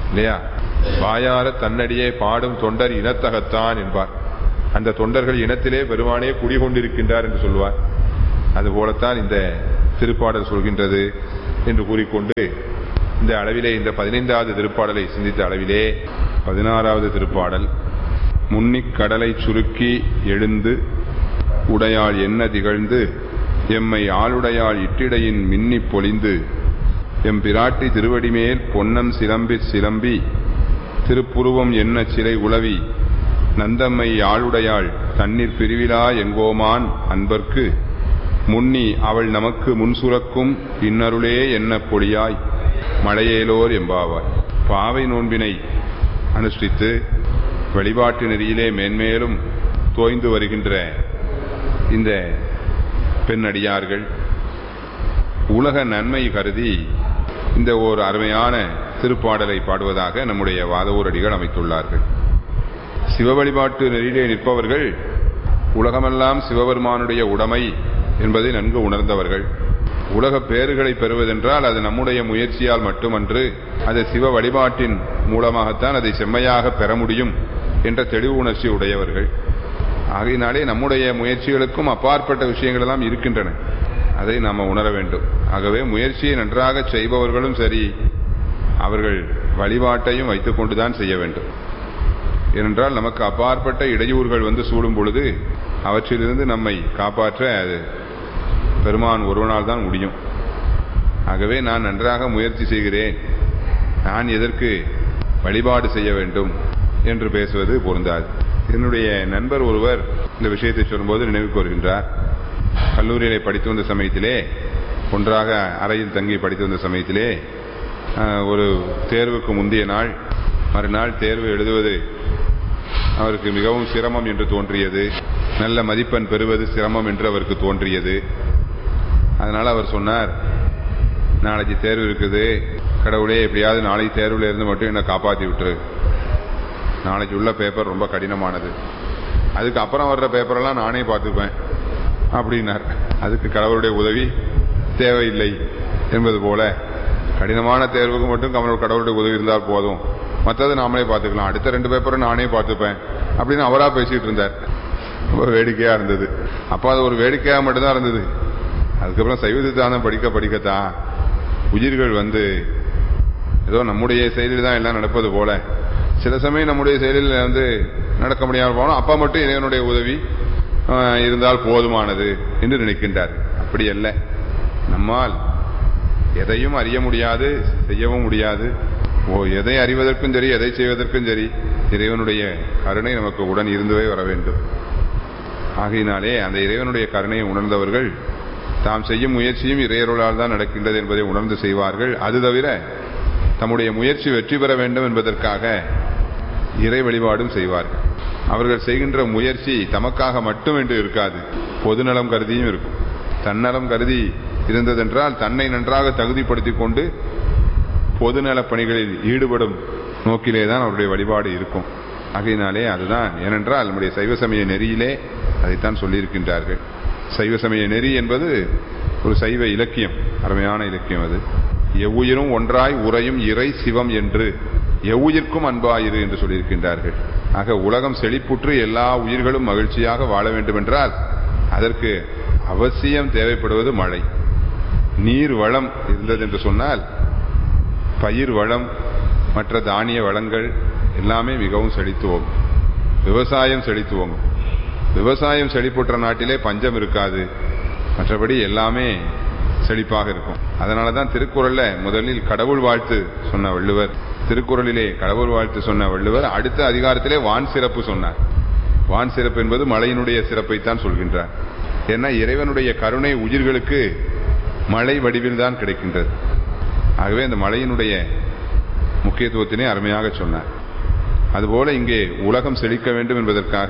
இல்லையா? வாயார தன்னடியே பாடும் தொண்டர் இனத்தகத்தான் என்பார். அந்த தொண்டர்கள் இனத்திலே பெருமானே குடிகொண்டிருக்கின்றார் என்று சொல்வார். அதுபோலத்தான் இந்த திருப்பாடல் சொல்கின்றது என்று கூறிக்கொண்டு இந்த அளவிலே இந்த 15வது திருப்பாடலை சிந்தித்த அளவிலே 16வது திருப்பாடல் முன்னிக் கடலை சுருக்கி எழுந்து உடையாள் என்ன திகழ்ந்து எம்மை ஆளுடையாள் இட்டிடையின் மின்னி பொலிந்து எம் பிராட்டி திருவடிமேல் பொன்னன் சிலம்பி திருப்புருவம் என்ன சிலை உளவி நந்தம்மை ஆளுடையாள் தண்ணீர் பிரிவிலா எங்கோமான் அன்பர்க்கு முன்னி அவள் நமக்கு முன்சுரக்கும் இன்னருளே என்ன பொழியாய் மழையேலோர் எம்பாவாய். பாவை நோன்பினை அனுஷ்டித்து வழிபாட்டு நெறியிலே மேன்மேலும் தோய்ந்து வருகின்ற இந்த பெண்ணடியார்கள் உலக நன்மை கருதி இந்த ஒரு அருமையான திருப்பாடலை பாடுவதாக நம்முடைய வாதவூரடிகள் அமைத்துள்ளார்கள். சிவ வழிபாட்டு நெறியிலே நிற்பவர்கள் உலகமெல்லாம் சிவபெருமானுடைய உடைமை என்பதை நன்கு உணர்ந்தவர்கள். உலக பேறுகளை பெறுவதென்றால் அது நம்முடைய முயற்சியால் மட்டுமன்று, அது சிவ வழிபாட்டின் மூலமாகத்தான் அதை செம்மையாக பெற முடியும் என்ற தெளிவு உணர்ச்சி உடையவர்கள். ஆகையினாலே நம்முடைய முயற்சிகளுக்கும் அப்பாற்பட்ட விஷயங்கள் எல்லாம் இருக்கின்றன, அதை நாம் உணர வேண்டும். ஆகவே முயற்சியை நன்றாக செய்பவர்களும் சரி, அவர்கள் வழிபாட்டையும் வைத்துக் கொண்டுதான் செய்ய வேண்டும். ஏனென்றால் நமக்கு அப்பாற்பட்ட இடையூறுகள் வந்து சூழும் பொழுது அவற்றிலிருந்து நம்மை காப்பாற்ற அது பெருமான் ஒருவனால் தான் முடியும். ஆகவே நான் நன்றாக முயற்சி செய்கிறேன், நான் எதற்கு வழிபாடு செய்ய வேண்டும் என்று பேசுவது பொருந்தாது. என்னுடைய நண்பர் ஒருவர் இந்த விஷயத்தை சொல்லும்போது நினைவுக்கு வருகின்றார். கல்லூரியிலே படித்து வந்த சமயத்திலே, ஒன்றாக அறையில் தங்கி படித்து வந்த சமயத்திலே, ஒரு தேர்வுக்கு முந்தைய நாள் மறுநாள் தேர்வு எழுதுவது அவருக்கு மிகவும் சிரமம் என்று தோன்றியது. நல்ல மதிப்பெண் பெறுவது சிரமம் என்று அவருக்கு தோன்றியது. அதனால் அவர் சொன்னார், நாளைக்கு தேர்வு இருக்குது, கடவுளே எப்படியாவது நாளைக்கு தேர்வில் இருந்து மட்டும் என்னை காப்பாற்றி விட்டுரு, நாளைக்கு உள்ள பேப்பர் ரொம்ப கடினமானது, அதுக்கு அப்புறம் வர்ற பேப்பரெல்லாம் நானே பார்த்துப்பேன் அப்படின்னார். அதுக்கு கடவுளுடைய உதவி தேவையில்லை என்பது போல கடினமான தேர்வுக்கு மட்டும் கடவுளுடைய உதவி இருந்தால் போதும், மற்றது நாமளே பார்த்துக்கலாம், அடுத்த 2 பேப்பரும் நானே பார்த்துப்பேன் அப்படின்னு அவரா பேசிட்டு இருந்தார். ரொம்ப வேடிக்கையா இருந்தது. அப்போ அது ஒரு வேடிக்கையா மட்டும்தான் இருந்தது. அதுக்கப்புறம் சைவ சித்தாந்தம் படிக்கத்தான் உயிர்கள் ஏதோ நம்முடைய செயலில் தான் எல்லாம் நடப்பது போல சில சமயம் நம்முடைய செயலில் நடக்க முடியாமல் போனோம், அப்பா மட்டும் இறைவனுடைய உதவி இருந்தால் போதுமானது என்று நினைக்கின்றார். அப்படி அல்ல, நம்மால் எதையும் அறிய முடியாது, செய்யவும் முடியாது. எதை அறிவதற்கும் சரி, எதை செய்வதற்கும் சரி, இறைவனுடைய கருணை நமக்கு உடன் இருந்தவே வர வேண்டும். ஆகையினாலே அந்த இறைவனுடைய கருணையை உணர்ந்தவர்கள் தாம் செய்யும் முயற்சியும் இறையருளால் தான் நடக்கின்றது என்பதை உணர்ந்து செய்வார்கள். அது தவிர தம்முடைய முயற்சி வெற்றி பெற வேண்டும் என்பதற்காக இறை வழிபாடும் செய்வார்கள். அவர்கள் செய்கின்ற முயற்சி தமக்காக மட்டும் என்று இருக்காது, பொதுநலம் கருதியும் இருக்கும். தன்னலம் கருதி இருந்ததென்றால் தன்னை நன்றாக தகுதிப்படுத்திக் கொண்டு பொதுநல பணிகளில் ஈடுபடும் நோக்கிலேதான் அவருடைய வழிபாடு இருக்கும். ஆகையினாலே அதுதான், ஏனென்றால் நம்முடைய சைவ சமய நெறியிலே அதைத்தான் சொல்லியிருக்கின்றார்கள். சைவ சமய நெறி என்பது ஒரு சைவ இலக்கியம், அருமையான இலக்கியம். அது எவ்வுயிரும் ஒன்றாய் உறையும் இறை சிவம் என்று எவ்வுயிர்க்கும் அன்பாயிரு என்று சொல்லியிருக்கின்றார்கள். ஆக உலகம் செழிப்புற்று எல்லா உயிர்களும் மகிழ்ச்சியாக வாழ வேண்டும் என்றால் அதற்கு அவசியம் தேவைப்படுவது மழை. நீர் வளம் இருந்தது என்று சொன்னால் பயிர் வளம், மற்ற தானிய வளங்கள் எல்லாமே மிகவும் செழித்துவோம். விவசாயம் செழித்துவோம். விவசாயம் செழிப்புற்ற நாட்டிலே பஞ்சம் இருக்காது, மற்றபடி எல்லாமே செழிப்பாக இருக்கும். அதனாலதான் திருக்குறள்ல முதலில் கடவுள் வாழ்த்து சொன்ன வள்ளுவர், திருக்குறளிலே கடவுள் வாழ்த்து சொன்ன வள்ளுவர் அடுத்த அதிகாரத்திலே வான் சிறப்பு சொன்னார். வான் சிறப்பு என்பது மழையினுடைய சிறப்பைத்தான் சொல்கின்றார். ஏன்னா இறைவனுடைய கருணை உயிர்களுக்கு மழை வடிவில் தான் கிடைக்கின்றது. ஆகவே அந்த மழையினுடைய முக்கியத்துவத்தினை அருமையாக சொன்னார். அதுபோல இங்கே உலகம் செழிக்க வேண்டும் என்பதற்காக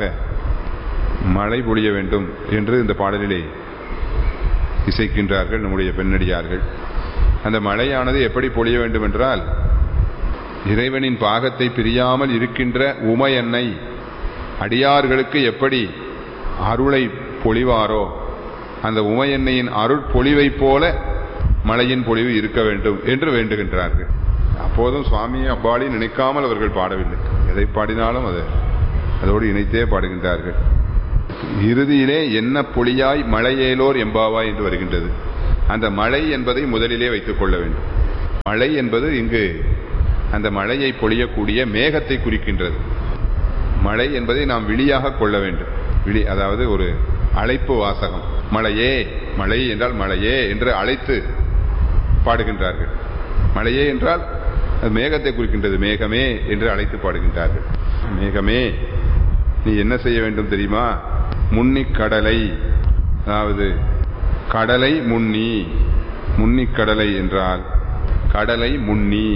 மழை பொழிய வேண்டும் என்று இந்த பாடலிலே இசைக்கின்றார்கள் நம்முடைய பெண்ணடியார்கள். அந்த மழையானது எப்படி பொழிய வேண்டும் என்றால், இறைவனின் பாகத்தை பிரியாமல் இருக்கின்ற உமையன்னை அடியார்களுக்கு எப்படி அருளை பொழிவாரோ அந்த உமையன்னையின் அருள் பொழிவை போல மழையின் பொழிவு இருக்க வேண்டும் என்று வேண்டுகின்றார்கள். அப்போதும் சுவாமியை அவ்வாளி நினைக்காமல் அவர்கள் பாடவில்லை. எதை பாடினாலும் அதோடு இணைத்தே பாடுகின்றார்கள். இறுதியிலே என்ன பொழியாய் மழையேலோர் எம்பாவாய் என்று வருகின்றது. அந்த மழை என்பதை முதலிலே வைத்துக் கொள்ள வேண்டும். மழை என்பது இங்கு அந்த மழையை பொழியக்கூடிய மேகத்தை குறிக்கின்றது. மழை என்பதை நாம் விழியாக கொள்ள வேண்டும். விழி, அதாவது ஒரு அழைப்பு வாசகம். மழையே, மழை என்றால் மழையே என்று அழைத்து பாடுகின்றார்கள். மழையே என்றால் அது மேகத்தை குறிக்கின்றது. மேகமே என்று அழைத்து பாடுகின்றார்கள். மேகமே, நீ என்ன செய்ய வேண்டும் தெரியுமா? முன்னிக் கடலை, அதாவது கடலை முன்னி. முன்னிக் கடலை என்றால் கடலை முன்னி.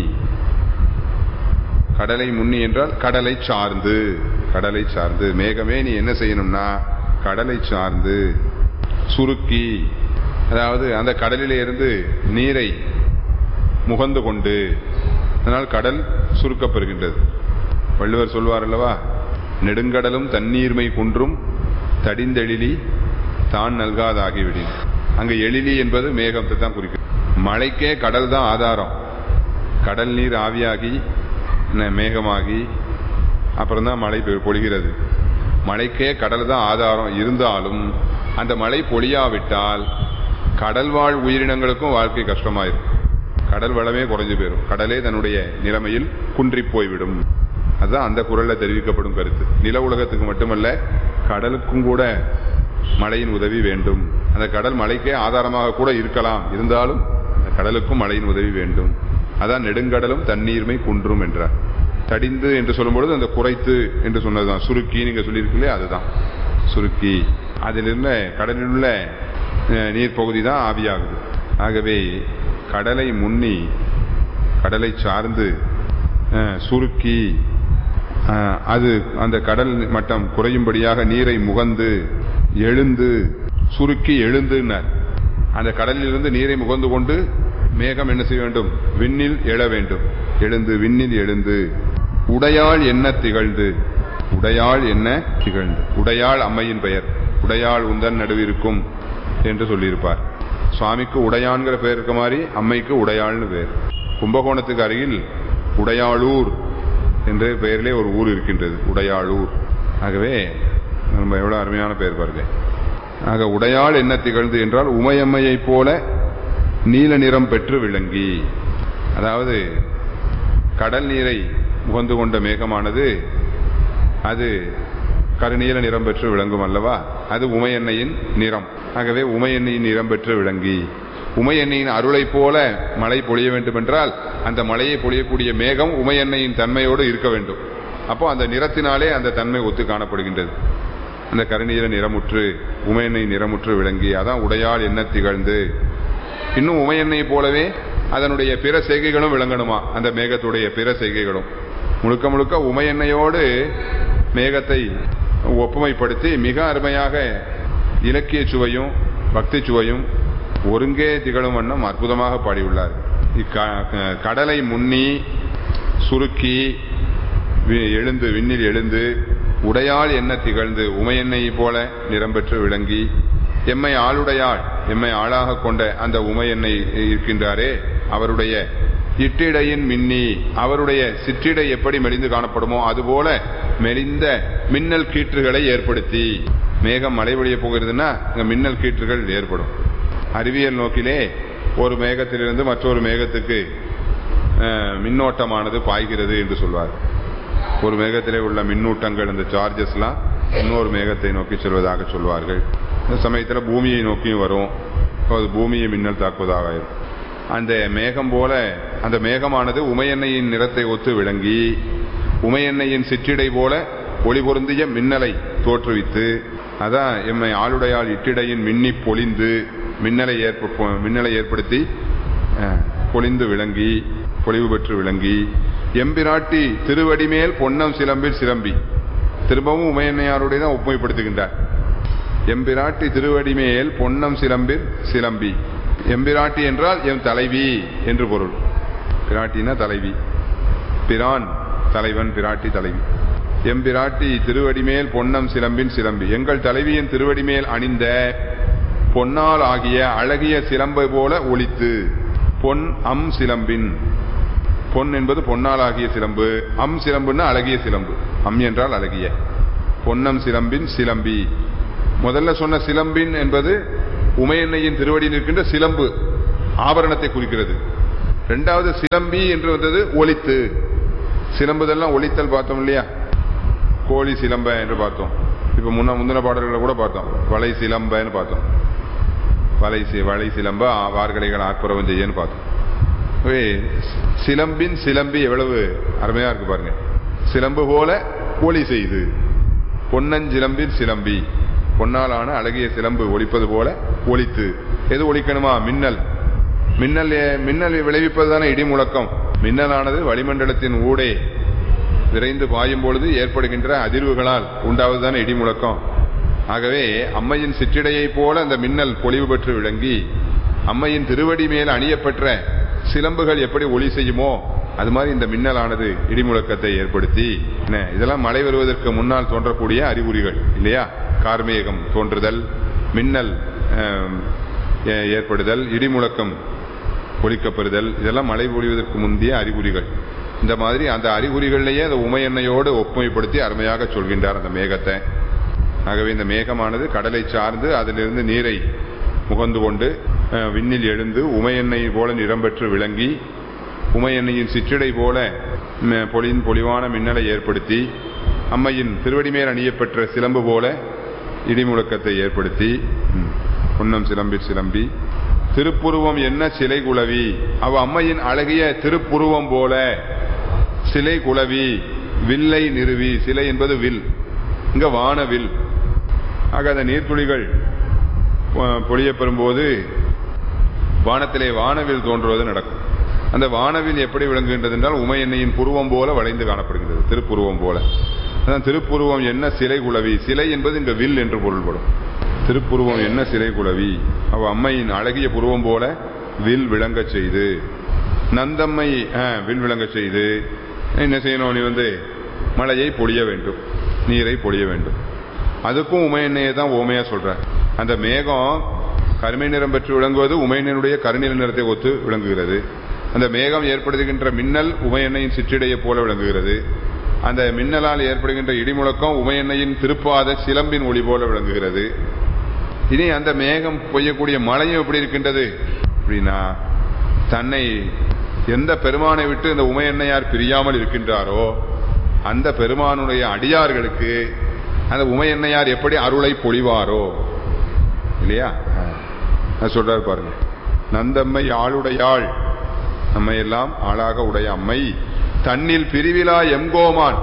கடலை முன்னி என்றால் கடலை சார்ந்து. கடலை சார்ந்து மேகமே நீ என்ன செய்யணும்னா கடலை சார்ந்து சுருக்கி, அதாவது அந்த கடலிலே இருந்து நீரை முகந்து கொண்டு, அதனால் கடல் சுருக்கப்பெறுகின்றது. வள்ளுவர் சொல்வார் அல்லவா, நெடுங்கடலும் தண்ணீர்மை குன்றும் தடிந்தெழிலி தான் நல்காதாகிவிடின். அங்கு எழிலி என்பது மேகத்தை தான் குறிக்கிறது. மழைக்கே கடல் தான் ஆதாரம். கடல் நீர் ஆவியாகி மேகமாகி அப்புறம்தான் மழை பொழிகிறது. மழைக்கே கடல் தான் ஆதாரம். இருந்தாலும் அந்த மழை பொழியாவிட்டால் கடல் வாழ் உயிரினங்களுக்கும் வாழ்க்கை கஷ்டமாயிரும். கடல் வளமே குறைஞ்சு போயிடும். கடலே தன்னுடைய நிலைமையில் குன்றி போய்விடும். அதுதான் அந்த குரல்ல தெரிவிக்கப்படும் கருத்து. நில உலகத்துக்கு மட்டுமல்ல, கடலுக்கும் கூட மழையின் உதவி வேண்டும். அந்த கடல் மழைக்கே ஆதாரமாக கூட இருக்கலாம். இருந்தாலும் அந்த கடலுக்கும் மழையின் உதவி வேண்டும். அதான் நெடுங்கடலும் தண்ணீர்மை குன்றும் என்றார். தடிந்து என்று சொல்லும்பொழுது அந்த குறைத்து என்று சொன்னதுதான். சுருக்கி நீங்க சொல்லியிருக்கீங்களே, அதுதான் சுருக்கி. அதிலிருந்த கடலில் உள்ள நீர் பகுதி தான் ஆவியாகுது. ஆகவே கடலை முன்னி, கடலை சார்ந்து சுருக்கி, அது அந்த கடல் மட்டம் குறையும்படியாக நீரை முகந்து எழுந்து, சுருக்கி எழுந்துனார். அந்த கடலிலிருந்து நீரை முகந்து கொண்டு மேகம் என்ன செய்ய வேண்டும்? விண்ணில் எழ வேண்டும். எழுந்து, விண்ணில் எழுந்து. உடையாள் என்ன திகழ்ந்து. உடையாள் என்ன திகழ்ந்து. உடையாள் அம்மையின் பெயர். உடையாள் உந்தன் நடுவிருக்கும் என்று சொல்லியிருப்பார். சுவாமிக்கு உடையான்கிற பெயர் இருக்க மாதிரி அம்மைக்கு உடையாள்னு பெயர். கும்பகோணத்துக்கு அருகில் உடையாளூர் என்ற பெயரிலே ஒரு ஊர் இருக்கின்றது, உடையாளூர். ஆகவே நம்ம எவ்வளவு அருமையான பெயர் பாருங்க. ஆக உடையாள் என்ன திகழ்ந்து என்றால் உமையம்மையை போல நீல நிறம் பெற்று விளங்கி. அதாவது கடல் நீரை முகந்து கொண்ட மேகமானது அது கருநீல நிறம் பெற்று விளங்கும் அல்லவா, அது உமையெண்ணையின் நிறம். ஆகவே உமையெண்ணையின் நிறம் பெற்று விளங்கி, உமையெண்ணையின் அருளை போல மழை பொழிய வேண்டும் என்றால் அந்த மழையை பொழியக்கூடிய மேகம் உமையெண்ணையின் தன்மையோடு இருக்க வேண்டும். அப்போ அந்த நிறத்தினாலே அந்த தன்மை ஒத்து காணப்படுகின்றது. அந்த கருநீல நிறமுற்று உமையெண்ணை நிறமுற்று விளங்கி, அதான் உடையாள் என்ன திகழ்ந்து. இன்னும் உமையெண்ணை போலவே அதனுடைய பிற செய்கைகளும் விளங்கணுமா, அந்த மேகத்துடைய பிற செய்கைகளும். முழுக்க முழுக்க உமையெண்ணையோடு மேகத்தை ஒப்புமைப்படுத்தி மிக அருமையாக இலக்கிய சுவையும் பக்தி சுவையும் ஒருங்கே திகழும் வண்ணம் அற்புதமாக பாடியுள்ளார். கடலை முன்னி சுருக்கி எழுந்து, விண்ணில் எழுந்து, உடையாள் என்ன திகழ்ந்து உமையெண்ணை போல நிறம் பெற்று விளங்கி, எம்மை ஆளுடையாள், எம்மை ஆளாக கொண்ட அந்த உமையெண்ணை இருக்கின்றாரே அவருடைய இட்டிடையின் மின்னி, அவருடைய சிற்றிடை எப்படி மெலிந்து காணப்படுமோ அதுபோல மெலிந்த மின்னல் கீற்றுகளை ஏற்படுத்தி. மேகம் மழை பொழிய போகிறதுன்னா இங்க மின்னல் கீற்றுகள் ஏற்படும். அறிவியல் நோக்கிலே ஒரு மேகத்திலிருந்து மற்றொரு மேகத்துக்கு மின்னோட்டமானது பாய்கிறது என்று சொல்வார். ஒரு மேகத்திலே உள்ள மின்னூட்டங்கள், இந்த சார்ஜஸ்லாம் இன்னொரு மேகத்தை நோக்கி செல்வதாக சொல்வார்கள். இந்த சமயத்தில் பூமியை நோக்கியும் வரும், அது பூமியை மின்னல் தாக்குவதாக இருக்கும். அந்த மேகம் போல அந்த மேகமானது உமையெண்ணையின் நிறத்தை ஒத்து விளங்கி, உமையெண்ணையின் சிற்றிடை போல ஒளி பொருந்திய மின்னலை தோற்றுவித்து, அதான் எம்மை ஆளுடையால் இட்டிடையின் மின்னி பொழிந்து மின்னலை ஏற்படுத்தி பொழிந்து விளங்கி, பொலிவு பெற்று விளங்கி, எம்பிராட்டி திருவடிமேல் பொன்னம் சிலம்பில் சிலம்பி. திரும்பவும் உமையெண்ணையாருடைய தான் ஒப்புமைப்படுத்துகின்றார். எம்பிராட்டி திருவடிமேல் பொன்னம் சிலம்பில் சிலம்பி. எம்பிராட்டி என்றால் எம் தலைவி என்று பொருள். பிராட்டினா தலைவி, பிரான் தலைவன், பிராட்டி தலைவி. எம்பிராட்டி திருவடிமேல் பொன்னம் சிலம்பின் சிலம்பி. எங்கள் தலைவியின் திருவடிமேல் அணிந்த பொன்னால் ஆகிய அழகிய சிலம்பை போல ஒலித்து, பொன் அம் சிலம்பின் பொன் என்பது பொன்னால் ஆகிய சிலம்பு. அம் சிலம்புன்னா அழகிய சிலம்பு. அம் என்றால் அழகிய. பொன்னம் சிலம்பின் சிலம்பி. முதல்ல சொன்ன சிலம்பின் என்பது உமையன்னையின் திருவடியில் இருக்கின்ற சிலம்பு ஆபரணத்தை குறிக்கிறது. இரண்டாவது சிலம்பி என்று வந்தது ஒலித்து. சிலம்புதெல்லாம் ஒலித்தல் பார்த்தோம் இல்லையா? கோழி சிலம்ப என்று பார்த்தோம். இப்ப முந்தின பாடல்களை கூட பார்த்தோம். வளை சிலம்பன்னு பார்த்தோம். வளை சிலம்ப வார்கலைகள் ஆற்புறவம் செய்யன்னு பார்த்தோம். சிலம்பின் சிலம்பி எவ்வளவு அருமையா இருக்கு பாருங்க. சிலம்பு போல ஒலி செய்து. பொன்னஞ்சிலம்பின் சிலம்பி. பொன்னாலான அழகிய சிலம்பு ஒலிப்பது போல ஒலித்து. எது ஒலிக்கணுமா? மின்னல். மின்னல் விளைவிப்பது தானே இடி முழக்கம். மின்னலானது வளிமண்டலத்தின் ஊடே விரைந்து பாயும் பொழுது ஏற்படுகின்ற அதிர்வுகளால் உண்டாவதுதானே இடி முழக்கம். ஆகவே அம்மையின் சிற்றிடையை போல அந்த மின்னல் பொலிவு பெற்று விளங்கி அம்மையின் திருவடி மேல் அணியப்பெற்ற சிலம்புகள் எப்படி ஒலி செய்யுமோ அது மாதிரி இந்த மின்னலானது இடிமுழக்கத்தை ஏற்படுத்தி, இதெல்லாம் மழை வருவதற்கு முன்னால் தோன்றக்கூடிய அறிகுறிகள் இல்லையா? கார்மேகம் தோன்றுதல், மின்னல் ஏற்படுதல், இடிமுழக்கம் ஒலிக்கப்பெறுதல், இதெல்லாம் மழை பொழிவதற்கு முந்தைய அறிகுறிகள். இந்த மாதிரி அந்த அறிகுறிகளிலேயே அந்த உமையெண்ணையோடு ஒப்புமைப்படுத்தி அருமையாக சொல்கின்றார் அந்த மேகத்தை. ஆகவே இந்த மேகமானது கடலை சார்ந்து அதிலிருந்து நீரை முகந்து கொண்டு விண்ணில் எழுந்து உமையெண்ணெய் போல நிறம் பெற்று விளங்கி உமையெண்ணையின் சிற்றிடை போல பொலிவான மின்னலை ஏற்படுத்தி அம்மையின் திருவடி மேல் அணியப்பெற்ற சிலம்பு போல இடிமுழக்கத்தை ஏற்படுத்தி பொன்னம் சிலம்பி சிலம்பி திருப்புருவம் என்ன சிலை குலவி. அவ அம்மையின் அழகிய திருப்புருவம் போல சிலை குலவி வில்லை நிறுவி. சிலை என்பது வில், இங்க வானவில். ஆக அந்த நீர்த்துளிகள் பொழிய பெறும்போது வானத்திலே வானவில் தோன்றுவது நடக்கும். அந்த வானவில் எப்படி விளங்குகின்றது என்றால் உமையெண்ணையின் புருவம் போல வளைந்து காணப்படுகிறது, திருப்புருவம் போல. அதான் திருப்புருவம் என்ன சிலை குலவி. சிலை என்பது இங்க வில் என்று பொருள்படும். திருப்புருவம் என்ன சிலை குலவி. அவ அம்மையின் அழகிய புருவம் போல வில் விளங்க செய்து, நந்தம்மை வில் விளங்க செய்து என்ன செய்யணும்? நீ மழையை பொழிய வேண்டும், நீரை பொழிய வேண்டும். அதுக்கும் உமையெண்ணையை தான் ஓமையா சொல்ற. அந்த மேகம் கருமை நிறம் பெற்று விளங்குவது உமையெண்ணையுடைய கருநில நிறத்தை ஒத்து விளங்குகிறது. அந்த மேகம் ஏற்படுத்துகின்ற மின்னல் உமையெண்ணையின் சிற்றிடையை போல விளங்குகிறது. அந்த மின்னலால் ஏற்படுகின்ற இடிமுழக்கம் உமையெண்ணையின் திருப்பாத சிலம்பின் ஒளி போல விளங்குகிறது. இனி அந்த மேகம் பெய்யக்கூடிய மழையும் எப்படி இருக்கின்றது அப்படின்னா, தன்னை எந்த பெருமானை விட்டு இந்த உமையெண்ணையார் பிரியாமல் இருக்கின்றாரோ அந்த பெருமானுடைய அடியார்களுக்கு அந்த உமையெண்ணையார் எப்படி அருளை பொழிவாரோ இல்லையா? சொல்றாரு பாருங்க. நந்தம்மை ஆளுடையாள், நம்மை எல்லாம் ஆளாக உடைய அம்மை தன்னில் பிரிவிலா எம்கோமான்.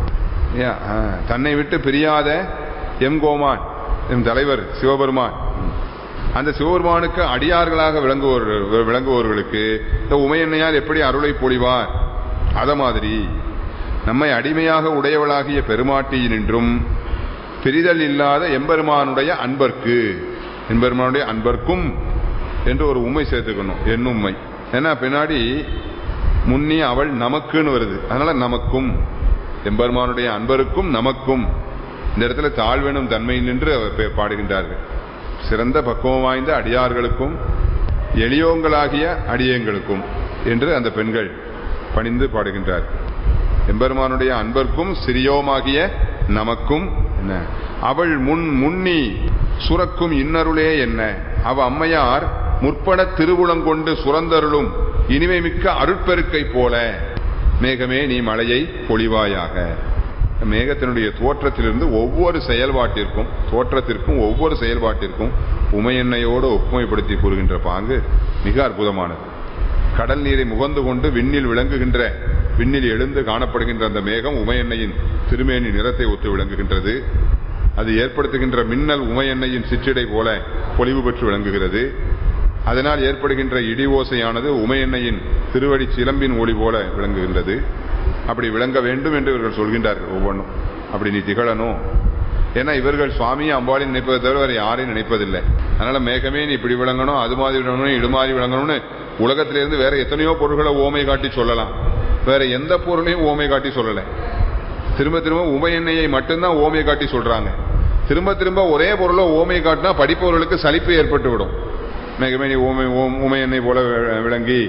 தன்னை விட்டு பிரியாத எம்கோமான், எம் தலைவர் சிவபெருமான். அந்த சிவபெருமானுக்கு அடியார்களாக விளங்குவோர்களுக்கு இந்த உமையெண்ணையார் எப்படி அருளை பொழிவார்? அத மாதிரி நம்மை அடிமையாக உடையவளாகிய பெருமாட்டியினின்றும் பிரிதல் இல்லாத எம்பெருமானுடைய அன்பர்க்கு, எம்பெருமானுடைய அன்பர்க்கும் என்று ஒரு உண்மை சேர்த்துக்கணும். என் உண்மை ஏன்னா பின்னாடி முன்னி அவள் நமக்குன்னு வருது. அதனால நமக்கும், எம்பெருமானுடைய அன்பருக்கும் நமக்கும். இந்த இடத்துல தாழ்வெனும் தன்மையில் நின்று அவர் பாடுகின்றார்கள். சிறந்த பக்குவம் வாய்ந்த அடியார்களுக்கும் எளியோங்களாகிய அடியங்களுக்கும் என்று அந்த பெண்கள் பணிந்து பாடுகின்றார். எம்பெருமானுடைய அன்பர்க்கும் சிறியோமாகிய நமக்கும் என்ன அவள் முன்னி சுரக்கும் இன்னருளே என்ன. அவ அம்மையார் முற்பட திருவுளங்கொண்டு சுரந்தருளும் இனிமை மிக்க அருட்பெருக்கை போல மேகமே நீ மழையை பொழிவாயாக. மேகத்தினுடைய தோற்றத்திலிருந்து ஒவ்வொரு செயல்பாட்டிற்கும், தோற்றத்திற்கும் ஒவ்வொரு செயல்பாட்டிற்கும் உமையெண்ணையோடு ஒப்புமைப்படுத்தி கூறுகின்ற பாங்கு மிக அற்புதமானது. கடல் நீரை முகந்து கொண்டு விண்ணில் விளங்குகின்ற, விண்ணில் எழுந்து காணப்படுகின்ற அந்த மேகம் உமையெண்ணையின் திருமேனி நிறத்தை ஒத்து விளங்குகின்றது. அது ஏற்படுத்துகின்ற மின்னல் உமையெண்ணையின் சிற்றிடை போல பொலிவு பெற்று விளங்குகிறது. அதனால் ஏற்படுகின்ற இடி ஓசையானது உமையெண்ணையின் திருவடி சிலம்பின் ஒளி போல விளங்குகின்றது. அப்படி விளங்க வேண்டும் என்று இவர்கள் சொல்கின்றார்கள். ஒவ்வொன்றும் அப்படி நீ திகழணும். ஏன்னா இவர்கள் சுவாமியை அம்பாளின் நினைப்பதை தவிர வேறு யாரையும் நினைப்பதில்லை. அதனால மேகமே நீ இப்படி விளங்கணும், அது மாதிரி விளங்கணும், இடுமாறி விளங்கணும்னு உலகத்திலிருந்து வேற எத்தனையோ பொருள்களை ஓமை காட்டி சொல்லலாம். வேற எந்த பொருளையும் ஓமை காட்டி சொல்லலை. திரும்ப திரும்ப உமையெண்ணையை மட்டும்தான் ஓமை காட்டி சொல்றாங்க. திரும்ப திரும்ப ஒரே பொருளை ஓமை காட்டினா படிப்பவர்களுக்கு சலிப்பு ஏற்பட்டு விடும். மேகமே நீ உமையெண்ணெய் போல விளங்கி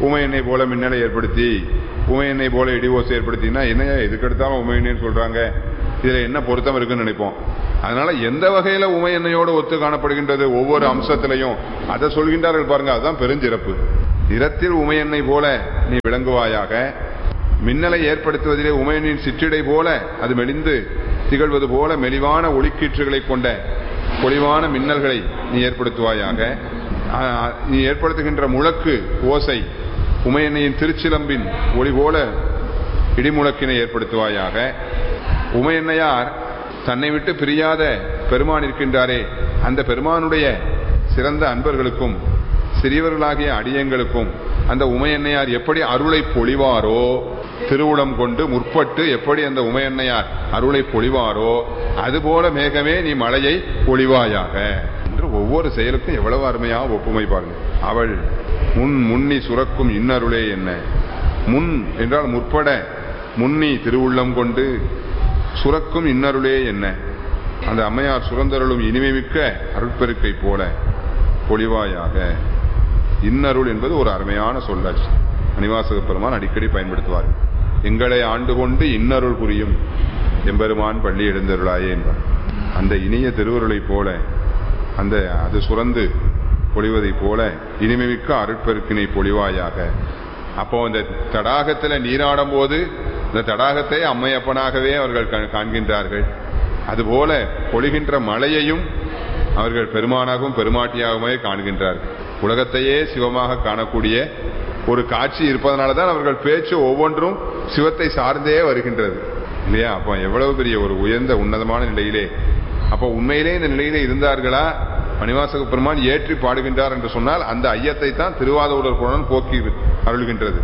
உமை எண்ணெய் போல மின்னலை ஏற்படுத்தி உமை எண்ணெய் போல இடி ஓசை ஏற்படுத்தினா என்னையா எதுக்கெடுத்தாலும் உமை எண்ணெய்ன்னு சொல்றாங்க, இதுல என்ன பொருத்தம் இருக்குன்னு நினைப்போம். அதனால எந்த வகையில உமை எண்ணெயோடு ஒத்து காணப்படுகின்றது ஒவ்வொரு அம்சத்திலையும் அதை சொல்கின்றார்கள் பாருங்க. அதுதான் பெருஞ்சிறப்பு. நிறத்தில் உமை எண்ணெய் போல நீ விளங்குவாயாக, மின்னலை ஏற்படுத்துவதிலே உமையனின் சிற்றிடை போல அது மெலிந்து திகழ்வது போல மெலிவான ஒளிக்கீற்றுகளை கொண்ட பொலிவான மின்னல்களை நீ ஏற்படுத்துவாயாக. நீ ஏற்படுத்துகின்ற முழக்கு ஓசை உமையன்னையின் திருச்சிலம்பின் ஒளி போல இடிமுழக்கினை ஏற்படுத்துவாயாக. உமையன்னையார் தன்னை விட்டு பிரியாத பெருமான் இருக்கின்றாரே, அந்த பெருமானுடைய சிறந்த அன்பர்களுக்கும் சிறியவர்களாகிய அடியங்களுக்கும் அந்த உமையன்னையார் எப்படி அருளை பொழிவாரோ, திருவுளம் கொண்டு முற்பட்டு எப்படி அந்த உமையன்னையார் அருளை பொழிவாரோ அதுபோல மேகமே நீ மழையை பொழிவாயாக என்று ஒவ்வொரு செயலுக்கும் எவ்வளவு அருமையாக ஒப்புமை பாருங்க. அவள் முன்னி சுரக்கும் இன்னருளே என்ன, முன் என்றால் முற்பட, முன்னி திருவுள்ளம் கொண்டு சுரக்கும் இன்னருளே என்ன, அந்த அம்மையார் சுரந்தருளும் இனிமைமிக்க அருட்பெருக்கை போல பொழிவாயாக. இன்னருள் என்பது ஒரு அருமையான சொல்லாட்சி. மணிவாசக பெருமான் அடிக்கடி பயன்படுத்துவார். எங்களை ஆண்டு கொண்டு இன்னருள் புரியும் எம்பெருமான் பள்ளி எழுந்தருளாயே என்பார். அந்த இனிய திருவருளை போல அந்த அது சுரந்து பொழிவதை போல இனிமைமிக்க அருட்பெருக்கினை பொழிவாயாக. அப்போ அந்த தடாகத்துல நீராடும் போது இந்த தடாகத்தை அம்மையப்பனாகவே அவர்கள் காண்கின்றார்கள். அதுபோல பொழிகின்ற மழையையும் அவர்கள் பெருமானாகவும் பெருமாட்டியாகவே காண்கின்றார்கள். உலகத்தையே சிவமாக காணக்கூடிய ஒரு காட்சி இருப்பதனாலதான் அவர்கள் பேச்சு ஒவ்வொன்றும் சிவத்தை சார்ந்தே வருகின்றது இல்லையா? அப்போ எவ்வளவு பெரிய ஒரு உயர்ந்த உன்னதமான நிலையிலே, அப்போ உண்மையிலே இந்த நிலையிலே இருந்தார்களா? மணிவாசக பெருமான் ஏற்றி பாடுகின்றார் என்று சொன்னால் அந்த ஐயத்தை தான் திருவாதூரர் புராணம் போக்கி அருள்கின்றது.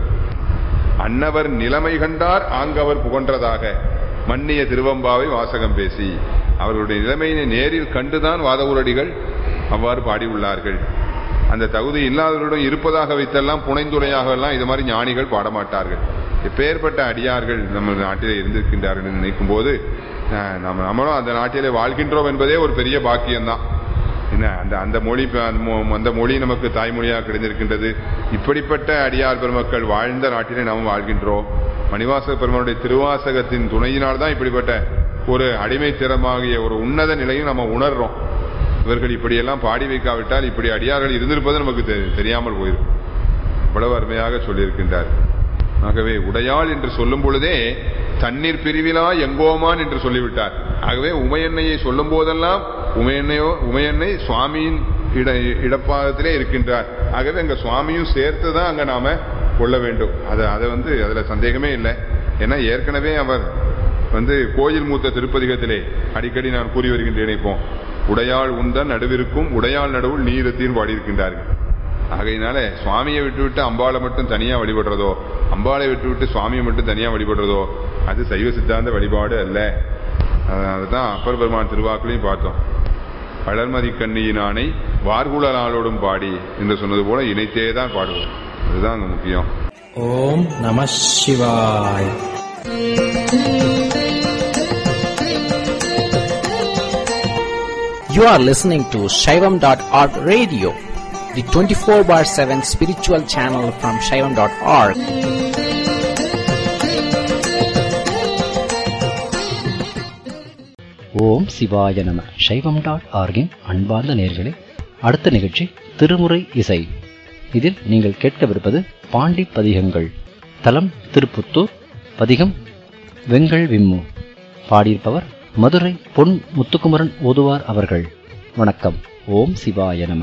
அன்னவர் நிலைமை கண்டார் ஆங்கவர் புகன்றதாக மன்னிய திருவம்பாவை வாசகம் பேசி, அவர்களுடைய நிலைமையினை நேரில் கண்டுதான் வாதவூரடிகள் அவ்வாறு பாடியுள்ளார்கள். அந்த தகுதி இல்லாதவர்களுடன் இருப்பதாக வைத்தெல்லாம் புனைந்துரையாக எல்லாம் இது மாதிரி ஞானிகள் பாடமாட்டார்கள். எப்பேற்பட்ட அடியார்கள் நம்ம நாட்டிலே இருந்திருக்கின்றார்கள் என்று நினைக்கும் போது நம்மளும் அந்த நாட்டிலே வாழ்கின்றோம் என்பதே ஒரு பெரிய பாக்கியம்தான். என்ன அந்த மொழி நமக்கு தாய்மொழியாக கிடைந்திருக்கின்றது. இப்படிப்பட்ட அடியார் பெருமக்கள் வாழ்ந்த நாட்டிலே நாம் வாழ்கின்றோம். மணிவாசக பெருமானுடைய திருவாசகத்தின் துணையினால் தான் இப்படிப்பட்ட ஒரு அடிமைத்திறமாகிய ஒரு உன்னத நிலையும் நம்ம உணர்றோம். இவர்கள் இப்படியெல்லாம் பாடி வைக்காவிட்டால் இப்படி அடியார்கள் இருந்திருப்பது நமக்கு தெரியாமல் போயிருக்கும். இவ்வளவு அருமையாக சொல்லியிருக்கின்றார். ஆகவே உடையாள் என்று சொல்லும் பொழுதே தண்ணீர் பிரிவிலா எங்கோமான் என்று சொல்லிவிட்டார். ஆகவே உமையன்னையை சொல்லும் போதெல்லாம் உமையன்னை சுவாமியின் இடப்பாகத்திலே இருக்கின்றார். ஆகவே அங்க சுவாமியும் சேர்த்துதான் அங்க நாம கொள்ள வேண்டும். அதுல சந்தேகமே இல்லை. ஏன்னா ஏற்கனவே அவர் கோயில் மூத்த திருப்பதிகத்திலே அடிக்கடி நான் கூறி வருகின்றேன். இப்போ உடையாள் உந்தன் நடுவிற்கும் உடையாள் நடுவுள் நீரத்தின் பாடியிருக்கின்றார்கள். ஆகையினால சுவாமியை விட்டுவிட்டு அம்பாளை மட்டும் தனியா வழிபடுறதோ, அம்பாளை விட்டுவிட்டு சுவாமியை மட்டும் தனியா வழிபடுறதோ அது சைவ சித்தாந்த வழிபாடு அல்ல. அதுதான் அப்பர் பெருமான் திருவாக்குலையும் பார்த்தோம். வளர்மதி கண்ணியினானை வார்குழலாளோடும் பாடி என்று சொன்னது போல இணைத்தேதான் பாடுவோம். அதுதான் அங்க முக்கியம். ஓம் நம சிவாய். You are listening to Shaivam.org radio, the 24/7 spiritual channel from Shaivam.org. ஓம் சிவாய நம. சைவம்.org-இன் அன்பார்ந்த நேயர்களே, அடுத்த நிகழ்ச்சி திருமுறை இசை. இதில் நீங்கள் கேட்கவிருப்பது பாண்டி பதிகங்கள். தலம் திருப்புத்தூர். பதிகம் வெங்கல் விம்மு. பாடியிருப்பவர் மதுரை பொன் முத்துக்குமரன் ஓதுவார் அவர்கள். வணக்கம். ஓம் சிவாய நம.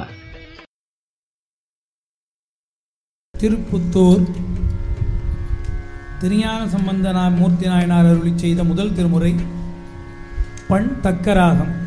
திருப்புத்தூர் திருஞான சம்பந்த மூர்த்தி நாயனார் அருளி செய்த முதல் திருமுறை. பண் தக்கராகம்.